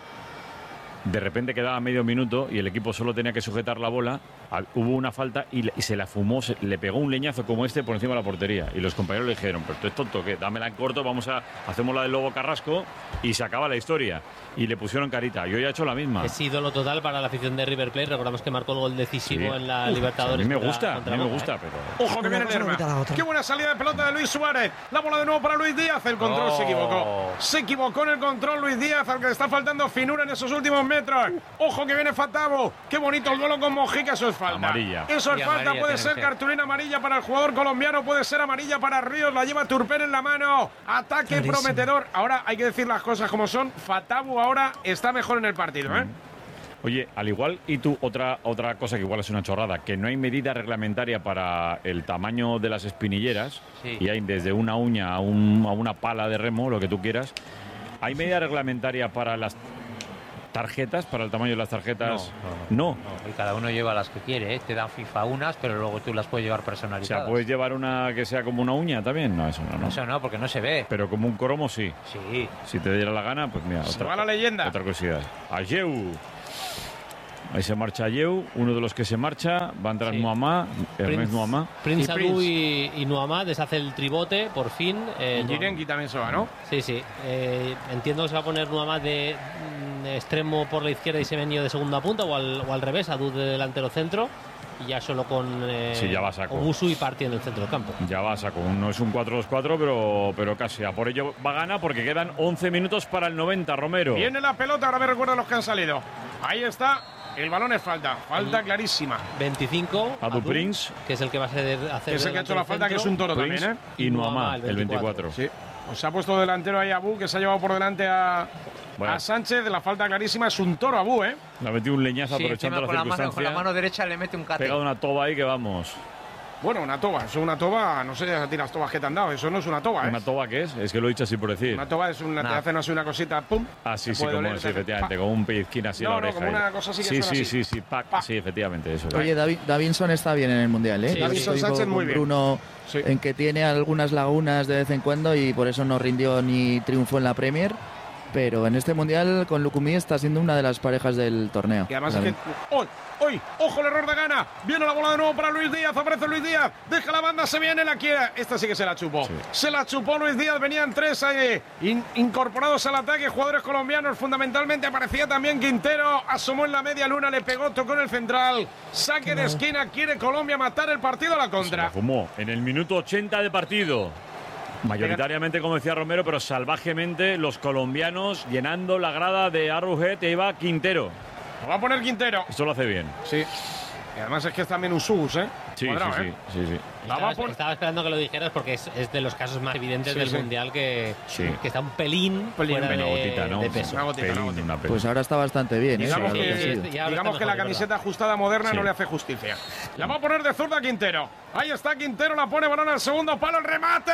de repente quedaba medio minuto y el equipo solo tenía que sujetar la bola. Hubo una falta y se la fumó, le pegó un leñazo como este por encima de la portería. Y los compañeros le dijeron, pero tú es tonto, ¿qué? Dámela en corto, hacemos la del Lobo Carrasco y se acaba la historia. Y le pusieron carita. Yo ya he hecho la misma. Es ídolo total para la afición de River Plate. Recordamos que marcó el gol decisivo en la Libertadores. A mí me gusta, pero... Ojo que viene Lerma. Qué buena salida de pelota de Luis Suárez. La bola de nuevo para Luis Díaz. El control se equivocó. Se equivocó en el control Luis Díaz, al que le está faltando finura en esos últimos metros. Ojo que viene Fatawu. Qué bonito el duelo con Mojica. Eso es falta. Amarilla. Eso es Y falta, amarilla puede tiene ser que ser. cartulina amarilla para el jugador colombiano, puede ser amarilla para Ríos, la lleva Turpin en la mano. Ataque Clarísimo. prometedor. Ahora hay que decir las cosas como son. Fatabu ahora está mejor en el partido, ¿eh? Oye, al igual, y tú, otra cosa que igual es una chorrada, que no hay medida reglamentaria para el tamaño de las espinilleras, Sí. y hay desde una uña a una pala de remo, lo que tú quieras. ¿Hay medida reglamentaria para las tarjetas, para el tamaño de las tarjetas? No. Y cada uno lleva las que quiere, ¿eh? Te dan FIFA unas, pero luego tú las puedes llevar O personalizadas. sea, ¿puedes llevar una que sea como una uña también? No, eso no. Eso no, porque no se ve. Pero como un cromo, sí. Sí. Si te diera la gana, pues mira, Se va la leyenda. otra curiosidad. Ayeu. Ahí se marcha Ayeu, uno de los que se marcha. Va a entrar Sí. Nuamá, Ernest Nuamá. Prince Y Adu Prince. y Nuamá deshace el tribote, por fin. Y Jirenki también se va, ¿no? Sí, sí. Entiendo que se va a poner Nuamá de extremo por la izquierda y Semenyo de segunda punta o al revés, Adu de delantero centro. Y ya solo con Sí, ya va a saco. Obusu y Partey en el centro del campo. Ya va a saco. No es un 4-2-4, pero casi. A por ello va a ganar porque quedan 11 minutos para el 90, Romero. Viene la pelota, ahora me recuerda los que han salido. Ahí está. El balón es falta. Falta clarísima. 25. Adu Prince. Que es el que va a hacer Es el que ha hecho la falta, que es un toro Prince también, ¿eh? y Nuamá, el 24. 24. Sí. Pues se ha puesto delantero ahí Abu, que se ha llevado por delante a Bueno. Sánchez. De la falta clarísima, es un toro Abu, ¿eh? Le ha metido un leñazo Sí, aprovechando encima la con la circunstancia. mano derecha le mete un Ha cate. pegado una toba ahí que vamos. Bueno, una toba. Eso es una toba. No sé a ti las tobas que te han dado. Eso no es una toba, ¿eh? ¿Una toba qué es? Es que lo he dicho así por decir. Una toba es una. Te Nah. hacen así una cosita, pum. Ah, sí, te sí, puede como doler, sí, te hace efectivamente, pa. como un pellizquín así en No, la no, oreja. como ahí. una cosa así que Sí, suena sí, así. sí, pac. Pa. Sí, efectivamente, eso. Oye, Davinson está bien en el Mundial, ¿eh? Sí, Yo Davinson estoy Sánchez con muy bien. Bruno Sí. en que tiene algunas lagunas de vez en cuando y por eso no rindió ni triunfó en la Premier. Pero en este Mundial con Lukumi está siendo una de las parejas del torneo. Y además es David. que. ¡Hoy! ¡Hoy! ¡Ojo el error de Gana! Viene la bola de nuevo para Luis Díaz. Aparece Luis Díaz. Deja la banda, se viene, la quiere. Esta sí que se la chupó. Sí. Se la chupó Luis Díaz. Venían tres incorporados al ataque. Jugadores colombianos. Fundamentalmente aparecía también Quintero. Asomó en la media luna, le pegó, tocó en el central. Saque de esquina. Quiere Colombia matar el partido a la Se la contra. fumó en el minuto 80 de partido. Mayoritariamente, como decía Romero, pero salvajemente los colombianos llenando la grada de Arrowhead e iba Quintero. Lo va a poner Quintero. Esto lo hace bien. Sí. Y además es que es también un sus, ¿eh? Sí, Cuadrado, sí, ¿eh? sí, sí. La va a poner- Estaba esperando que lo dijeras porque es de los casos más evidentes Sí, del sí. Mundial que está un pelín, Pelín, fuera Una de, gotita, ¿no? de peso. Una gotita, una gotita. Una peli. Pues ahora está bastante bien, ¿eh? Digamos para lo que, ha sido. sí, ya ahora digamos está que la mejor, camiseta ¿verdad? ajustada moderna Sí. no le hace justicia. La va a poner de zurda Quintero. Ahí está Quintero, la pone balón al segundo palo, el remate.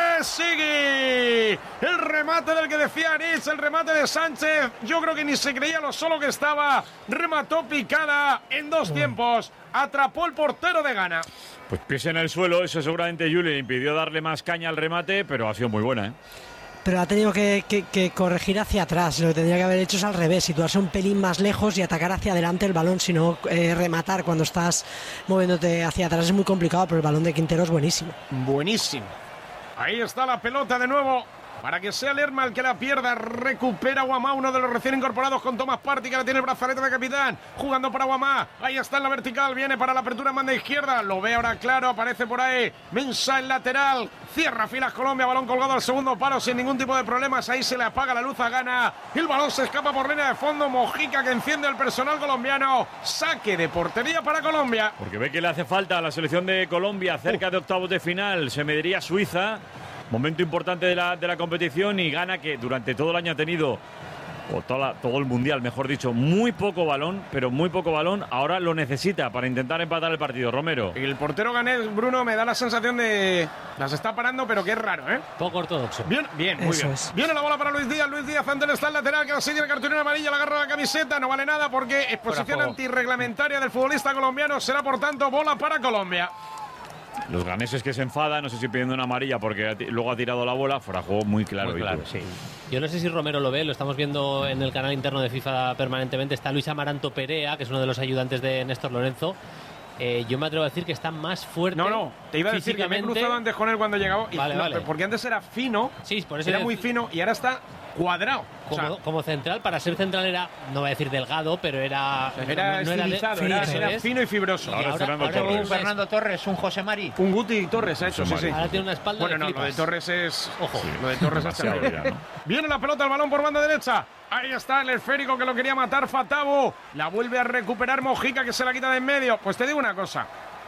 Sigue. El remate del que decía Aritz, el remate de Sánchez. Yo creo que ni se creía lo solo que estaba. Remató picada en dos tiempos. Atrapó el portero de Ghana. Pues pies en el suelo, eso seguramente Juli le impidió darle más caña al remate, pero ha sido muy buena, ¿eh? Pero ha tenido que corregir hacia atrás. Lo que tendría que haber hecho es al revés, situarse un pelín más lejos y atacar hacia adelante el balón, sino rematar cuando estás moviéndote hacia atrás es muy complicado, pero el balón de Quintero es buenísimo. Buenísimo. Ahí está la pelota de nuevo. Para que sea Lerma el que la pierda, recupera Guamá, uno de los recién incorporados con Tomás Partey, que la tiene el brazalete de capitán, jugando para Guamá, ahí está en la vertical, viene para la apertura en banda izquierda, lo ve ahora claro, aparece por ahí, Mensah en lateral, cierra filas Colombia, balón colgado al segundo palo sin ningún tipo de problemas, ahí se le apaga la luz a Ghana, el balón se escapa por línea de fondo, Mojica que enciende el personal colombiano, saque de portería para Colombia. Porque ve que le hace falta a la selección de Colombia cerca de octavos de final. Se mediría Suiza, momento importante de la competición, y Ghana, que durante todo el año ha tenido, o todo el mundial, mejor dicho, muy poco balón, pero muy poco balón. Ahora lo necesita para intentar empatar el partido. Romero. El portero ganés, Bruno, me da la sensación de las está parando, pero que es raro, ¿eh? Poco ortodoxo. Bien, muy Eso bien. es. Viene la bola para Luis Díaz ante el está el lateral, que así tiene cartulina amarilla, la agarra la camiseta, no vale nada porque es posición juego. antirreglamentaria del futbolista colombiano, será por tanto bola para Colombia. Los ganeses que se enfadan, no sé si pidiendo una amarilla porque luego ha tirado la bola, fuera juego muy claro. Muy claro, Itu. sí. Yo no sé si Romero lo ve, lo estamos viendo en el canal interno de FIFA permanentemente. Está Luis Amaranto Perea, que es uno de los ayudantes de Néstor Lorenzo. Yo me atrevo a decir que está más fuerte. No, te iba a decir que me he físicamente. cruzado antes con él cuando llegaba. Vale. Porque antes era fino, Sí, por eso era muy fino y ahora está cuadrado. Como central, para ser central era, no voy a decir delgado, pero era estilizado, era fino y fibroso. Ahora un Fernando Torres, un José Mari. Un Guti Torres ha hecho, sí. Ahora tiene una espalda. Bueno, no, lo de Torres es. Ojo, lo de Torres es terrible. Viene la pelota, el balón por banda derecha. Ahí está el esférico que lo quería matar Fatabu. La vuelve a recuperar Mojica, que se la quita de en medio. Pues te digo una cosa.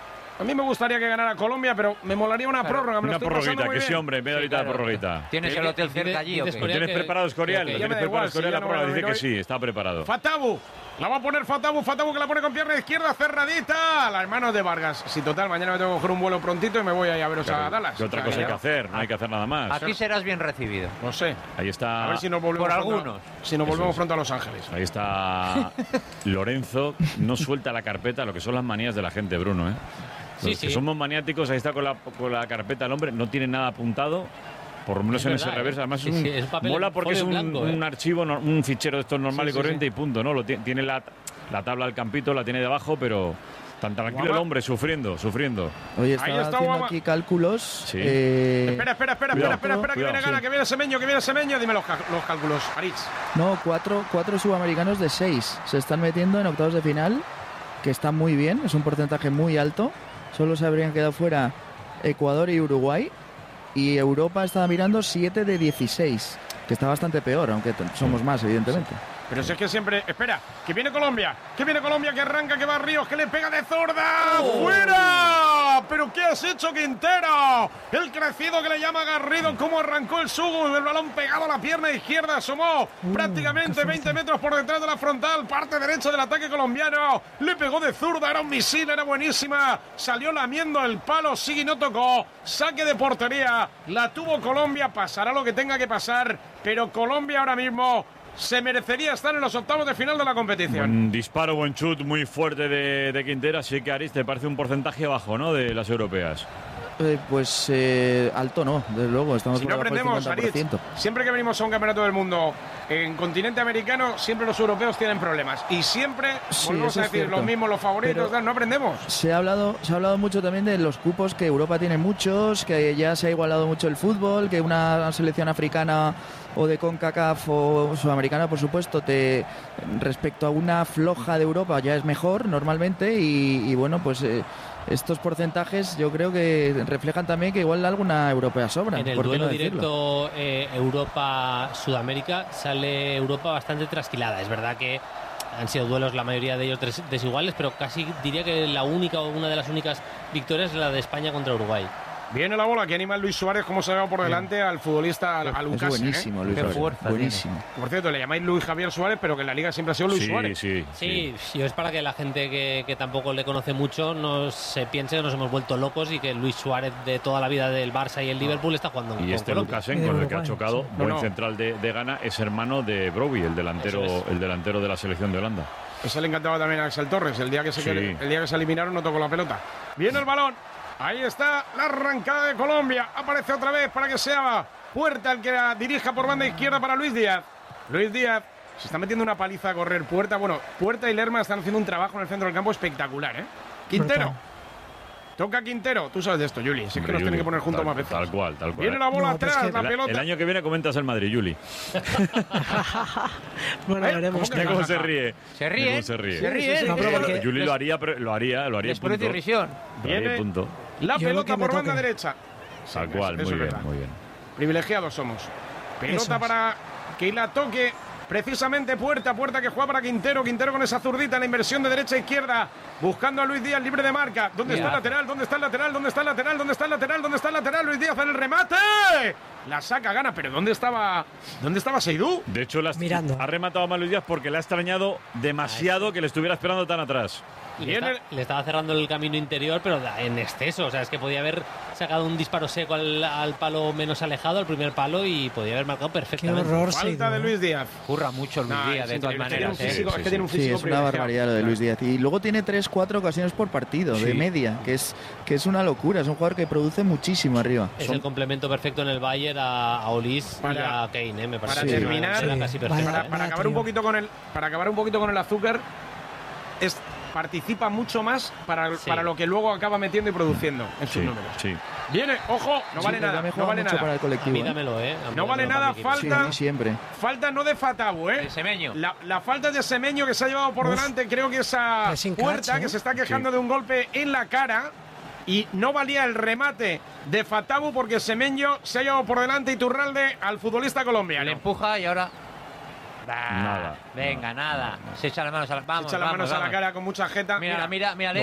A mí me gustaría que ganara Colombia, pero me molaría una prórroga. Una prórroguita, que sí, hombre, media horita de prórroguita. ¿Tienes el hotel cerca allí o qué? ¿Lo tienes preparado, Escorial? ¿Lo tienes preparado, Escorial? La prórroga dice que sí, está preparado. Fatabu. La va a poner Fatabu que la pone con pierna izquierda cerradita. Las manos de Vargas. Sí, total, mañana me tengo que coger un vuelo prontito y me voy a veros a Dallas. ¿Qué otra cosa hay que hacer? No hay que hacer nada más. Aquí serás bien recibido. No sé. Ahí está. A ver si nos volvemos por algunos. Si nos volvemos pronto a Los Ángeles. Ahí está Lorenzo. No suelta la carpeta, lo que son las manías de la gente, Bruno, ¿eh? Los que somos maniáticos, ahí está con la carpeta el hombre, no tiene nada apuntado, por lo menos en ese reverso. Además, es mola porque es un archivo, un fichero de estos normal y corriente y punto, ¿no? Tiene la tabla del campito, la tiene debajo, pero tan tranquilo el hombre, sufriendo. Oye, estaba haciendo aquí cálculos. Sí. Espera, que viene Gana, que viene Semeño. Dime los cálculos, Aritz. No, cuatro sudamericanos de 6 se están metiendo en octavos de final, que está muy bien, es un porcentaje muy alto. Solo se habrían quedado fuera Ecuador y Uruguay. Y Europa estaba mirando 7 de 16, que está bastante peor, aunque somos más, evidentemente. Pero si es que siempre... Espera, que viene Colombia, que arranca, que va Ríos, que le pega de zurda. ¡Fuera! ¿Pero qué has hecho, Quintero? El crecido que le llama Garrido, cómo arrancó el Sugo, el balón pegado a la pierna izquierda, asomó prácticamente 20 metros por detrás de la frontal, parte derecha del ataque colombiano. Le pegó de zurda, era un misil, era buenísima. Salió lamiendo el palo, Sigui no tocó. Saque de portería, la tuvo Colombia, pasará lo que tenga que pasar, pero Colombia ahora mismo se merecería estar en los octavos de final de la competición. Un disparo, buen chut muy fuerte de Quintero, así que Aris, te parece un porcentaje bajo, ¿no?, de las europeas. Alto no, desde luego, estamos si no aprendemos, Aritz, siempre que venimos a un campeonato del mundo en continente americano, siempre los europeos tienen problemas y siempre volvemos a decir los mismos, los favoritos, no aprendemos. Se ha hablado mucho también de los cupos, que Europa tiene muchos, que ya se ha igualado mucho el fútbol, que una selección africana o de CONCACAF o sudamericana, por supuesto, respecto a una floja de Europa ya es mejor normalmente y bueno, pues estos porcentajes yo creo que reflejan también que igual alguna europea sobra. En el duelo directo Europa-Sudamérica sale Europa bastante trasquilada. Es verdad que han sido duelos, la mayoría de ellos desiguales, pero casi diría que la única o una de las únicas victorias es la de España contra Uruguay. Viene la bola que anima Luis Suárez, como se ve por delante al futbolista, a Lucas. Es buenísimo, Luis Suárez. Buenísimo. Por cierto, le llamáis Luis Javier Suárez, pero que en la Liga siempre ha sido Luis Suárez. Sí, es para que la gente que tampoco le conoce mucho no se piense que nos hemos vuelto locos y que Luis Suárez de toda la vida del Barça y el Liverpool está jugando y este Lukasen, con el que ha chocado, buen central de Ghana, es hermano de Brobbey, el delantero de la selección de Holanda. Ese le encantaba también a Axel Torres. El día que se eliminaron no tocó la pelota. Viene el balón. Ahí está la arrancada de Colombia. Aparece otra vez para que sea Puerta el que la dirija por banda izquierda para Luis Díaz. Luis Díaz se está metiendo una paliza a correr. Puerta y Lerma están haciendo un trabajo en el centro del campo espectacular, ¿eh? Quintero. Toca Quintero. Tú sabes de esto, Juli. Así que nos tienen que poner juntos más veces. Tal cual. Viene la bola atrás, la pelota. El año que viene comentas el Madrid, Juli. Bueno, veremos. ¿Cómo se ríe? Se ríe. Juli lo haría. Después de irrisión. Viene punto. La pelota por banda derecha. Tal cual, muy bien. Privilegiados somos. Pelota para que la toque precisamente Puerta que juega para Quintero con esa zurdita en la inversión de derecha a izquierda, buscando a Luis Díaz libre de marca. ¿Dónde está el lateral? ¿Dónde está el lateral? Luis Díaz en el remate. La saca, gana, pero ¿dónde estaba Seydou? De hecho, ha rematado a Luis Díaz porque le ha extrañado demasiado que le estuviera esperando tan atrás. Le estaba cerrando el camino interior, pero en exceso. O sea, es que podía haber sacado un disparo seco al palo menos alejado, al primer palo, y podía haber marcado perfectamente. Qué horror, falta de Luis Díaz. Curra mucho Luis Díaz, de todas maneras. Es una barbaridad lo de Luis Díaz. Y luego tiene 3-4 ocasiones por partido, de media, que es una locura. Es un jugador que produce muchísimo arriba. Es el complemento perfecto en el Bayern a Olis y a Kane, me parece. Para terminar, para acabar un poquito con el azúcar, participa mucho más para lo que luego acaba metiendo y produciendo en sus números. Sí. Viene, ojo, no vale nada. No vale nada. Para el colectivo, a mí dámelo, no vale nada, falta. Sí, siempre. Falta no de Fatabu, De Semeño. La falta de Semeño que se ha llevado por delante, creo que esa Puerta, que se está quejando de un golpe en la cara. Y no valía el remate de Fatabu porque Semeño se ha llevado por delante Iturralde al futbolista colombiano. Le empuja y ahora. Nada. Venga, nada. Se echa las manos a la, vamos, se echa las manos vamos. a la cara con mucha jeta. Mírale.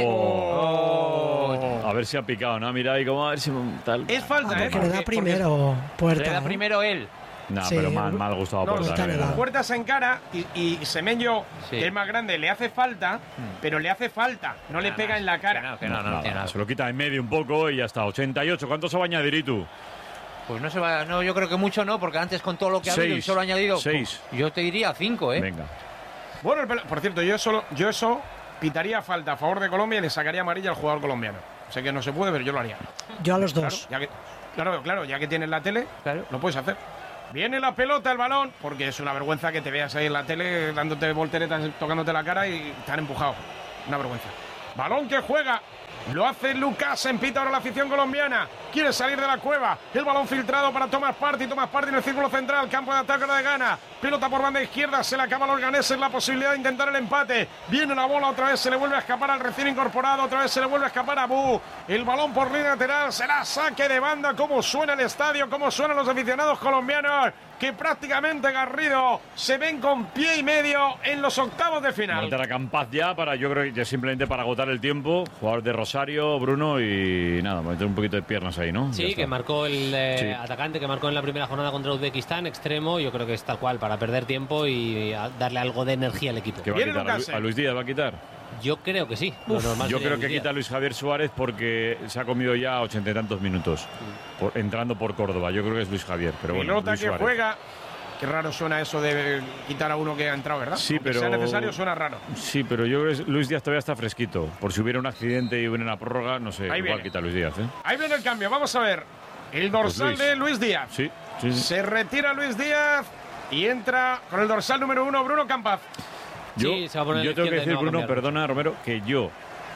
A ver si ha picado, ¿no? Mira ahí como a ver si tal. Es falta, porque le da primero Puerta. Le da primero él. No, Sí, pero mal gustado No, Puerta. Puerta se encara y Semeño, Sí. que es más grande, le hace falta, pero le hace falta, no le pega en la cara. Que no tiene nada. Se lo quita en medio un poco y ya está. 88. ¿Cuánto se va a añadir, Itu? Pues no se va, no, yo creo que mucho no, porque antes con todo lo que ha habido y solo ha añadido. 6. Yo te diría 5, Venga. Bueno, por cierto, yo eso pitaría falta a favor de Colombia y le sacaría amarilla al jugador colombiano. Sé que no se puede, pero yo lo haría. Yo a los dos. Claro, ya que tienes la tele, lo puedes hacer. Viene la pelota, el balón, porque es una vergüenza que te veas ahí en la tele dándote volteretas, tocándote la cara y te han empujado. Una vergüenza. Balón que juega. Lo hace Lucas, empita ahora la afición colombiana. Quiere salir de la cueva. El balón filtrado para Thomas Partey. Thomas Partey en el círculo central. Campo de ataque de Ghana. Pelota por banda izquierda. Se le acaba a los ganeses la posibilidad de intentar el empate. Viene la bola otra vez. Se le vuelve a escapar al recién incorporado. Otra vez se le vuelve a escapar a Bu. El balón por línea lateral. Será saque de banda. Cómo suena el estadio. Cómo suenan los aficionados colombianos. Que prácticamente, Garrido, se ven con pie y medio en los octavos de final. Montar a Campaz ya yo creo que simplemente para agotar el tiempo. Jugador de Rosario, Bruno y nada, meter un poquito de piernas ahí, ¿no? Sí, que marcó el atacante que marcó en la primera jornada contra Uzbekistán, extremo. Yo creo que es tal cual, para perder tiempo y darle algo de energía al equipo. ¿Qué va a quitar? ¿A Luis Díaz va a quitar? Yo creo que sí. Lo normal yo creo que Luis quita a Luis Javier Suárez porque se ha comido ya 80 y tantos minutos entrando por Córdoba. Yo creo que es Luis Javier, pero bueno. Pelota Luis que Suárez. juega. Qué raro suena eso de quitar a uno que ha entrado, ¿verdad? Sí, aunque pero sea necesario, suena raro. Sí, pero yo creo que Luis Díaz todavía está fresquito. Por si hubiera un accidente y hubiera una prórroga, no sé, Ahí igual viene. quita a Luis Díaz, ¿eh? Ahí viene el cambio, vamos a ver. El dorsal Luis. de Luis Díaz. Sí. Se retira Luis Díaz y entra con el dorsal número 1, Bruno Campaz. Yo, Sí, se va a poner yo a la tengo que izquierda y decir, no va a Bruno, cambiar. perdona, Romero, que yo,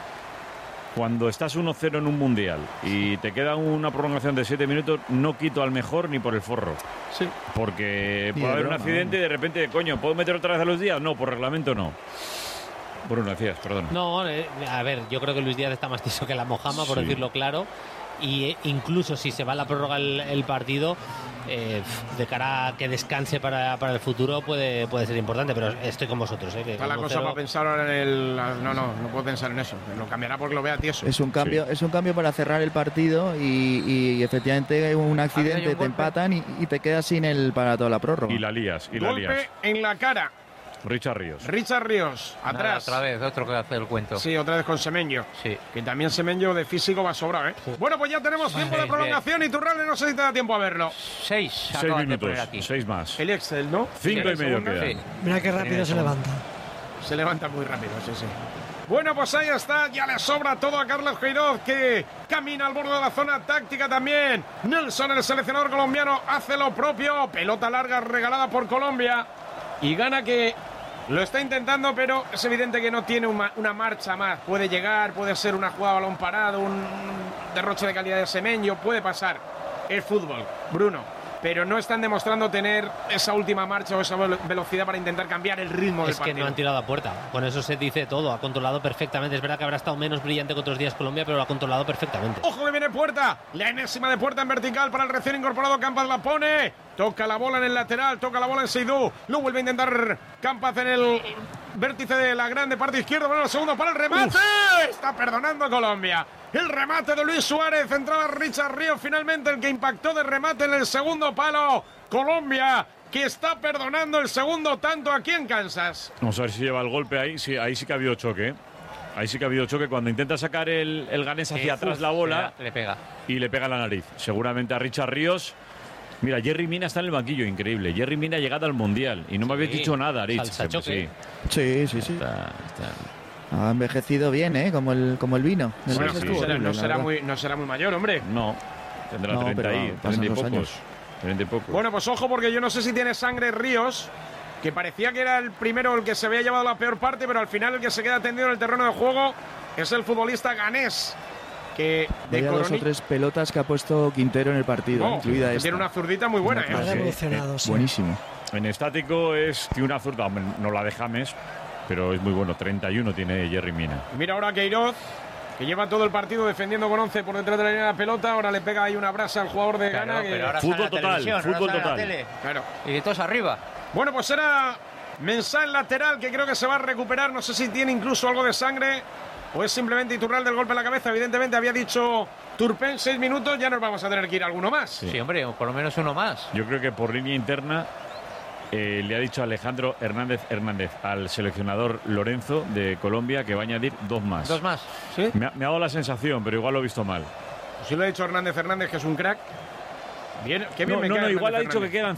cuando estás 1-0 en un mundial y te queda una prolongación de 7 minutos, no quito al mejor ni por el forro. Sí. Porque Ni puede de haber un broma, accidente y de repente, coño, ¿puedo meter otra vez a Luis Díaz? No, por reglamento no. Bruno, decías, perdón. No, a ver, yo creo que Luis Díaz está más tiso que la Mojama, por Sí. decirlo claro. Y incluso si se va a la prórroga el partido, de cara a que descanse para el futuro, puede ser importante. Pero estoy con vosotros. Que Está la con cosa 1-0 para pensar ahora en el. No puedo pensar en eso. Lo cambiará porque lo vea tieso. Es un cambio para cerrar el partido y efectivamente un accidente te empatan y te quedas sin el para toda la prórroga. Y la lías. Golpe en la cara. Richard Ríos. Richard Ríos, atrás. Otra vez, otro que hace el cuento. Sí, otra vez con Semeño. Sí. Que también Semeño de físico va sobrado, ¿eh? Bueno, pues ya tenemos tiempo de prolongación y Turralde no sé si te da tiempo a verlo. 6 6 minutos, 6 más. El Excel, ¿no? 5 y medio Segunda. quedan. Sí. Mira qué rápido se levanta. Se levanta muy rápido, sí. Bueno, pues ahí está, ya le sobra todo a Carlos Queiroz, que camina al borde de la zona táctica también. Nelson, el seleccionador colombiano, hace lo propio. Pelota larga regalada por Colombia. Y Ghana que lo está intentando, pero es evidente que no tiene una marcha más. Puede llegar, puede ser una jugada a balón parado, un derroche de calidad de Semeño, puede pasar. Es fútbol, Bruno. Pero no están demostrando tener esa última marcha o esa velocidad para intentar cambiar el ritmo del Es que partido. no han tirado a puerta. Con eso se dice todo. Ha controlado perfectamente. Es verdad que habrá estado menos brillante que otros días Colombia, pero lo ha controlado perfectamente. ¡Ojo que viene Puerta! La enésima de Puerta en vertical para el recién incorporado. Campaz la pone. Toca la bola en el lateral. Toca la bola en Seydou. Lo vuelve a intentar Campaz en el vértice de la grande parte izquierda. Bueno, el segundo para el remate. Está perdonando Colombia. El remate de Luis Suárez. Entraba Richard Ríos. Finalmente el que impactó de remate en el segundo palo. Colombia, que está perdonando el segundo tanto aquí en Kansas. Vamos a ver si lleva el golpe ahí. Sí, ahí sí que ha habido choque, ¿eh? Ahí sí que ha habido choque cuando intenta sacar el ganés hacia atrás la bola Le pega. y le pega la nariz. Seguramente a Richard Ríos. Mira, Jerry Mina está en el banquillo, increíble. Jerry Mina ha llegado al Mundial y no me habéis dicho nada, Rich. Salsa choque. Sí. Está. Ha envejecido bien, ¿eh? Como el vino. El Bueno, vino sí, estuvo sí. horrible, no, la será verdad. no será muy mayor, hombre. No, tendrá No, 30 pero ahí, pasan 30 y los pocos. años. 30 y pocos. Bueno, pues ojo porque yo no sé si tiene sangre Ríos, que parecía que era el primero el que se había llevado la peor parte, pero al final el que se queda tendido en el terreno de juego es el futbolista ganés. Que de dos o tres pelotas que ha puesto Quintero en el partido, incluida esta. Tiene una zurdita muy buena. Buenísimo. En estático tiene una zurda, no la de James, pero es muy bueno. 31 tiene Yerry Mina. Mira ahora Queiroz, que lleva todo el partido defendiendo con 11 por detrás de la línea de la pelota. Ahora le pega ahí una brasa al jugador de Ghana. Pero ahora fútbol total, fútbol total. Claro. Y todos arriba. Bueno, pues era Mensah el lateral, que creo que se va a recuperar. No sé si tiene incluso algo de sangre o es simplemente Iturralde del golpe en la cabeza. Evidentemente había dicho Turpin 6 minutos, ya nos vamos a tener que ir alguno más. Sí, hombre, por lo menos uno más. Yo creo que por línea interna le ha dicho Alejandro Hernández al seleccionador Lorenzo de Colombia que va a añadir 2 más. 2 más, ¿sí? Me ha dado la sensación, pero igual lo he visto mal. Pues sí lo ha dicho Hernández, que es un crack. Bien, qué bien no, igual ha dicho que quedan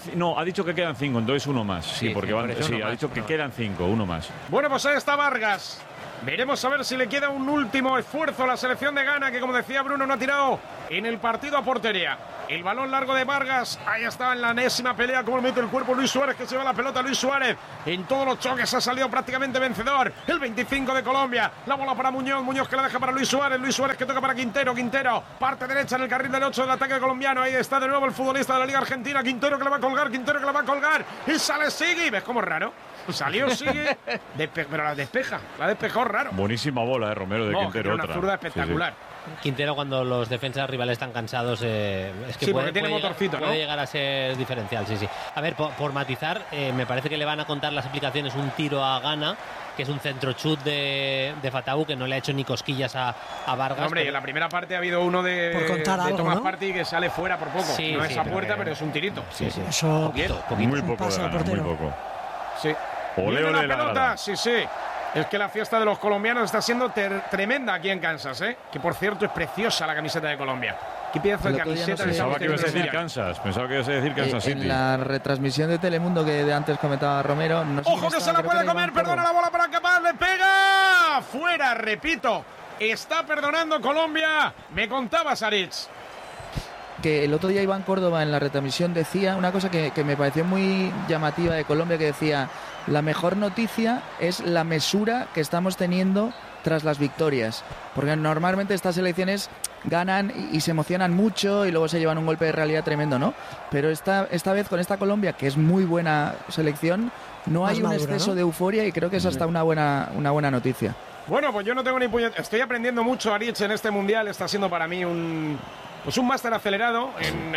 5, entonces 1 más. Sí, porque ha dicho que quedan 5, 1 más. Bueno, pues ahí está Vargas. Veremos a ver si le queda un último esfuerzo a la selección de Ghana, que como decía Bruno, no ha tirado en el partido a portería. El balón largo de Vargas, ahí está en la enésima pelea, como mete el cuerpo Luis Suárez, que se lleva la pelota. Luis Suárez en todos los choques ha salido prácticamente vencedor. El 25 de Colombia, la bola para Muñoz que la deja para Luis Suárez que toca para Quintero, parte derecha en el carril del 8 del ataque colombiano. Ahí está de nuevo el futbolista de la Liga Argentina, Quintero que le va a colgar, y sale Sigui. ¿Ves cómo es raro? Salió Sigui, pero la despejó raro. Buenísima bola de Romero de Quintero. Una zurda espectacular. Sí. Quintero, cuando los defensas rivales están cansados, es que puede llegar a ser diferencial. Sí. A ver, por matizar, me parece que le van a contar las aplicaciones un tiro a Ghana, que es un centro chut de Fatawu, que no le ha hecho ni cosquillas a Vargas. Hombre, en la primera parte ha habido uno de Tomás Partey que sale fuera por poco. Sí, no es a puerta, pero es un tirito. Sí. Eso poquito. Muy poco de Ghana, muy poco. Sí. Ole la pelota, grada. sí. Es que la fiesta de los colombianos está siendo tremenda aquí en Kansas, ¿eh? Que por cierto es preciosa la camiseta de Colombia. ¿Qué pienso de camiseta? Pensaba que ibas a decir Kansas. City. En la retransmisión de Telemundo que de antes comentaba Romero. No sé. ¡Ojo que se la puede comer! Perdona la bola para Capaz. ¡Le pega! ¡Fuera! Repito. Está perdonando Colombia. Me contaba Saritz. Que el otro día Iván Córdoba en la retransmisión decía una cosa que me pareció muy llamativa de Colombia, que decía: la mejor noticia es la mesura que estamos teniendo tras las victorias, porque normalmente estas selecciones ganan y se emocionan mucho y luego se llevan un golpe de realidad tremendo, ¿no? Pero esta vez con esta Colombia, que es muy buena selección, no hay un exceso de euforia, y creo que es hasta una buena noticia. Bueno, pues yo no tengo ni puñetera. Estoy aprendiendo mucho, Aritz, en este mundial. Está siendo para mí un máster acelerado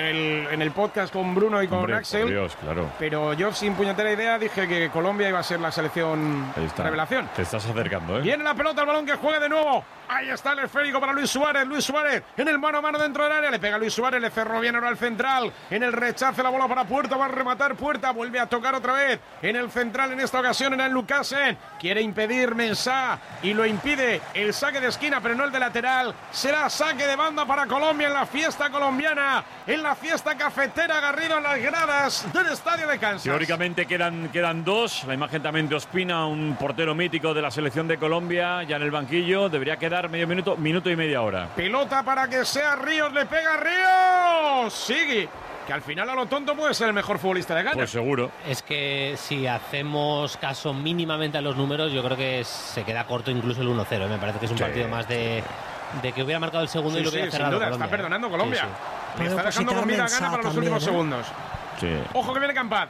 en el podcast con Bruno y con Axel. Por Dios, claro. Pero yo sin puñetera idea dije que Colombia iba a ser la selección revelación. Te estás acercando, ¿eh? Viene la pelota, el balón que juega de nuevo. Ahí está el esférico para Luis Suárez en el mano a mano dentro del área. Le pega Luis Suárez, le cerró bien ahora al central. En el rechace la bola para Puerta, va a rematar Puerta. Vuelve a tocar otra vez en el central. En esta ocasión era el Lucasen. Quiere impedir Mensah y lo impide el saque de esquina, pero no el de lateral. Será saque de banda para Colombia en la fiesta colombiana, en la fiesta cafetera. Garrido en las gradas del estadio de Kansas. Teóricamente quedan 2. La imagen también de Ospina, un portero mítico de la selección de Colombia, ya en el banquillo. Debería quedar medio minuto y media hora. Pelota para que sea Ríos, le pega Ríos. Sigue, que al final a lo tonto puede ser el mejor futbolista de Ghana. Pues seguro. Es que si hacemos caso mínimamente a los números, yo creo que se queda corto incluso el 1-0. Me parece que es un partido más de que hubiera marcado el segundo y lo hubiera cerrado. Sin duda, Colombia, está perdonando Colombia. Sí. Le está dejando comida a Ghana para los últimos segundos. Sí. Ojo que viene Campat,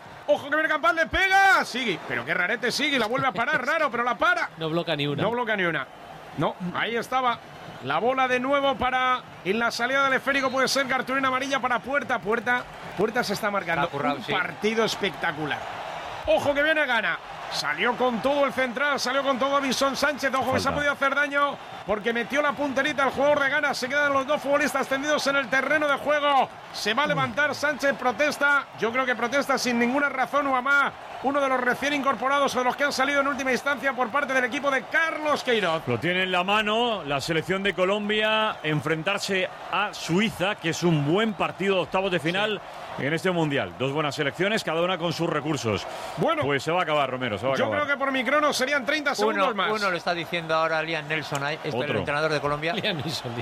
le pega. Sigue, pero qué rarete Sigue, la vuelve a parar, raro, pero la para. No bloquea ni una. No, ahí estaba. La bola de nuevo para en la salida del esférico, puede ser cartulina amarilla para Puerta. Puerta se está marcando un partido espectacular. Ojo que viene Ghana. Salió con todo el central, salió con todo Davison Sánchez. Ojo que se ha podido hacer daño porque metió la punterita el jugador de Ghana. Se quedan los dos futbolistas tendidos en el terreno de juego. Se va a levantar Sánchez, protesta. Yo creo que protesta sin ninguna razón Uamá, uno de los recién incorporados o de los que han salido en última instancia por parte del equipo de Carlos Queiroz. Lo tiene en la mano la selección de Colombia, enfrentarse a Suiza, que es un buen partido de octavos de final en este mundial. 2 buenas selecciones, cada una con sus recursos. Bueno, pues se va a acabar, Romero, Yo creo que por mi crono serían 30 segundos más. Uno lo está diciendo ahora Liam Nelson, el entrenador de Colombia. Liam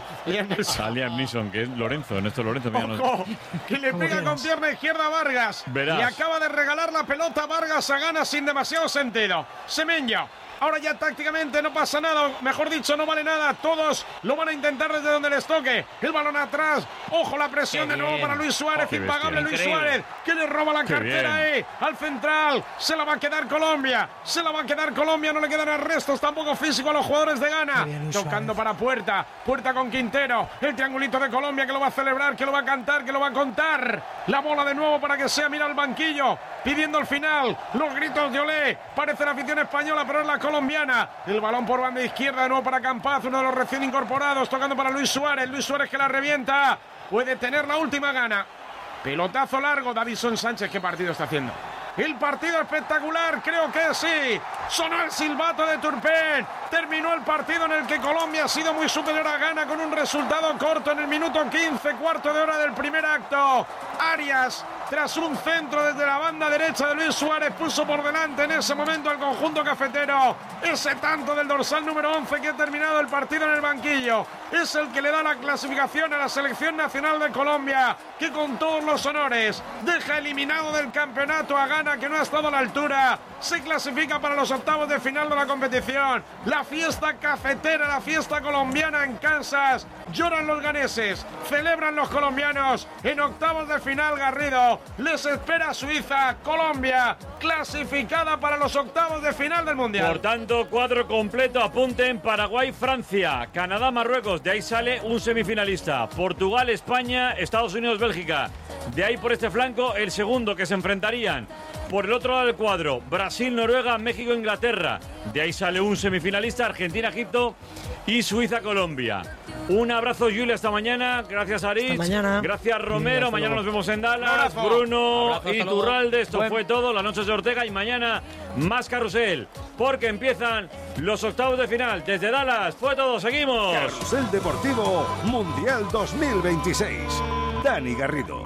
Neeson, que es Lorenzo, Néstor Lorenzo. Ojo, que le pega con pierna izquierda a Vargas. Verás. Y acaba de regalar la pelota a Vargas. Vargas a Ghana sin demasiado sentido. Semenyo. Ahora ya tácticamente no pasa nada, mejor dicho, no vale nada. Todos lo van a intentar desde donde les toque. El balón atrás. Ojo, la presión de nuevo para Luis Suárez. Impagable Luis Suárez, que le roba la cartera al central. Se la va a quedar Colombia. Se la va a quedar Colombia. No le quedan arrestos tampoco físico a los jugadores de Ghana. Tocando para Puerta. Puerta con Quintero. El triangulito de Colombia que lo va a celebrar, que lo va a cantar, que lo va a contar. La bola de nuevo para que sea. Mira el banquillo. Pidiendo el final. Los gritos de olé. Parece la afición española, pero es la colombiana. El balón por banda izquierda de nuevo para Campaz, uno de los recién incorporados, tocando para Luis Suárez. Luis Suárez que la revienta. Puede tener la última Ghana. Pelotazo largo. Davison Sánchez, ¿qué partido está haciendo? El partido espectacular, creo que sí. Sonó el silbato de Turpin. Terminó el partido en el que Colombia ha sido muy superior a Ghana con un resultado corto en el minuto 15, cuarto de hora del primer acto. Arias, tras un centro desde la banda derecha de Luis Suárez, puso por delante en ese momento al conjunto cafetero. Ese tanto del dorsal número 11 que ha terminado el partido en el banquillo es el que le da la clasificación a la selección nacional de Colombia, que con todos los honores deja eliminado del campeonato a Ghana, que no ha estado a la altura. Se clasifica para los octavos de final de la competición. La fiesta cafetera, la fiesta colombiana en Kansas. Lloran los ganeses, celebran los colombianos. En octavos de final, Garrido, les espera Suiza. Colombia clasificada para los octavos de final del Mundial. Por tanto, cuadro completo. Apunten: Paraguay, Francia, Canadá, Marruecos. De ahí sale un semifinalista. Portugal, España, Estados Unidos, Bélgica. De ahí por este flanco el segundo, que se enfrentarían por el otro lado del cuadro: Brasil, Noruega, México, Inglaterra. De ahí sale un semifinalista: Argentina, Egipto y Suiza, Colombia. Un abrazo, Julia, hasta mañana. Gracias, Aritz. Hasta mañana. Gracias, Romero. Mañana nos vemos en Dallas. Abrazo. Bruno Abrazo, y hasta luego. Turralde. Esto fue todo. Las noches de Ortega. Y mañana más carrusel, porque empiezan los octavos de final. Desde Dallas fue todo. Seguimos. Carrusel Deportivo Mundial 2026. Dani Garrido.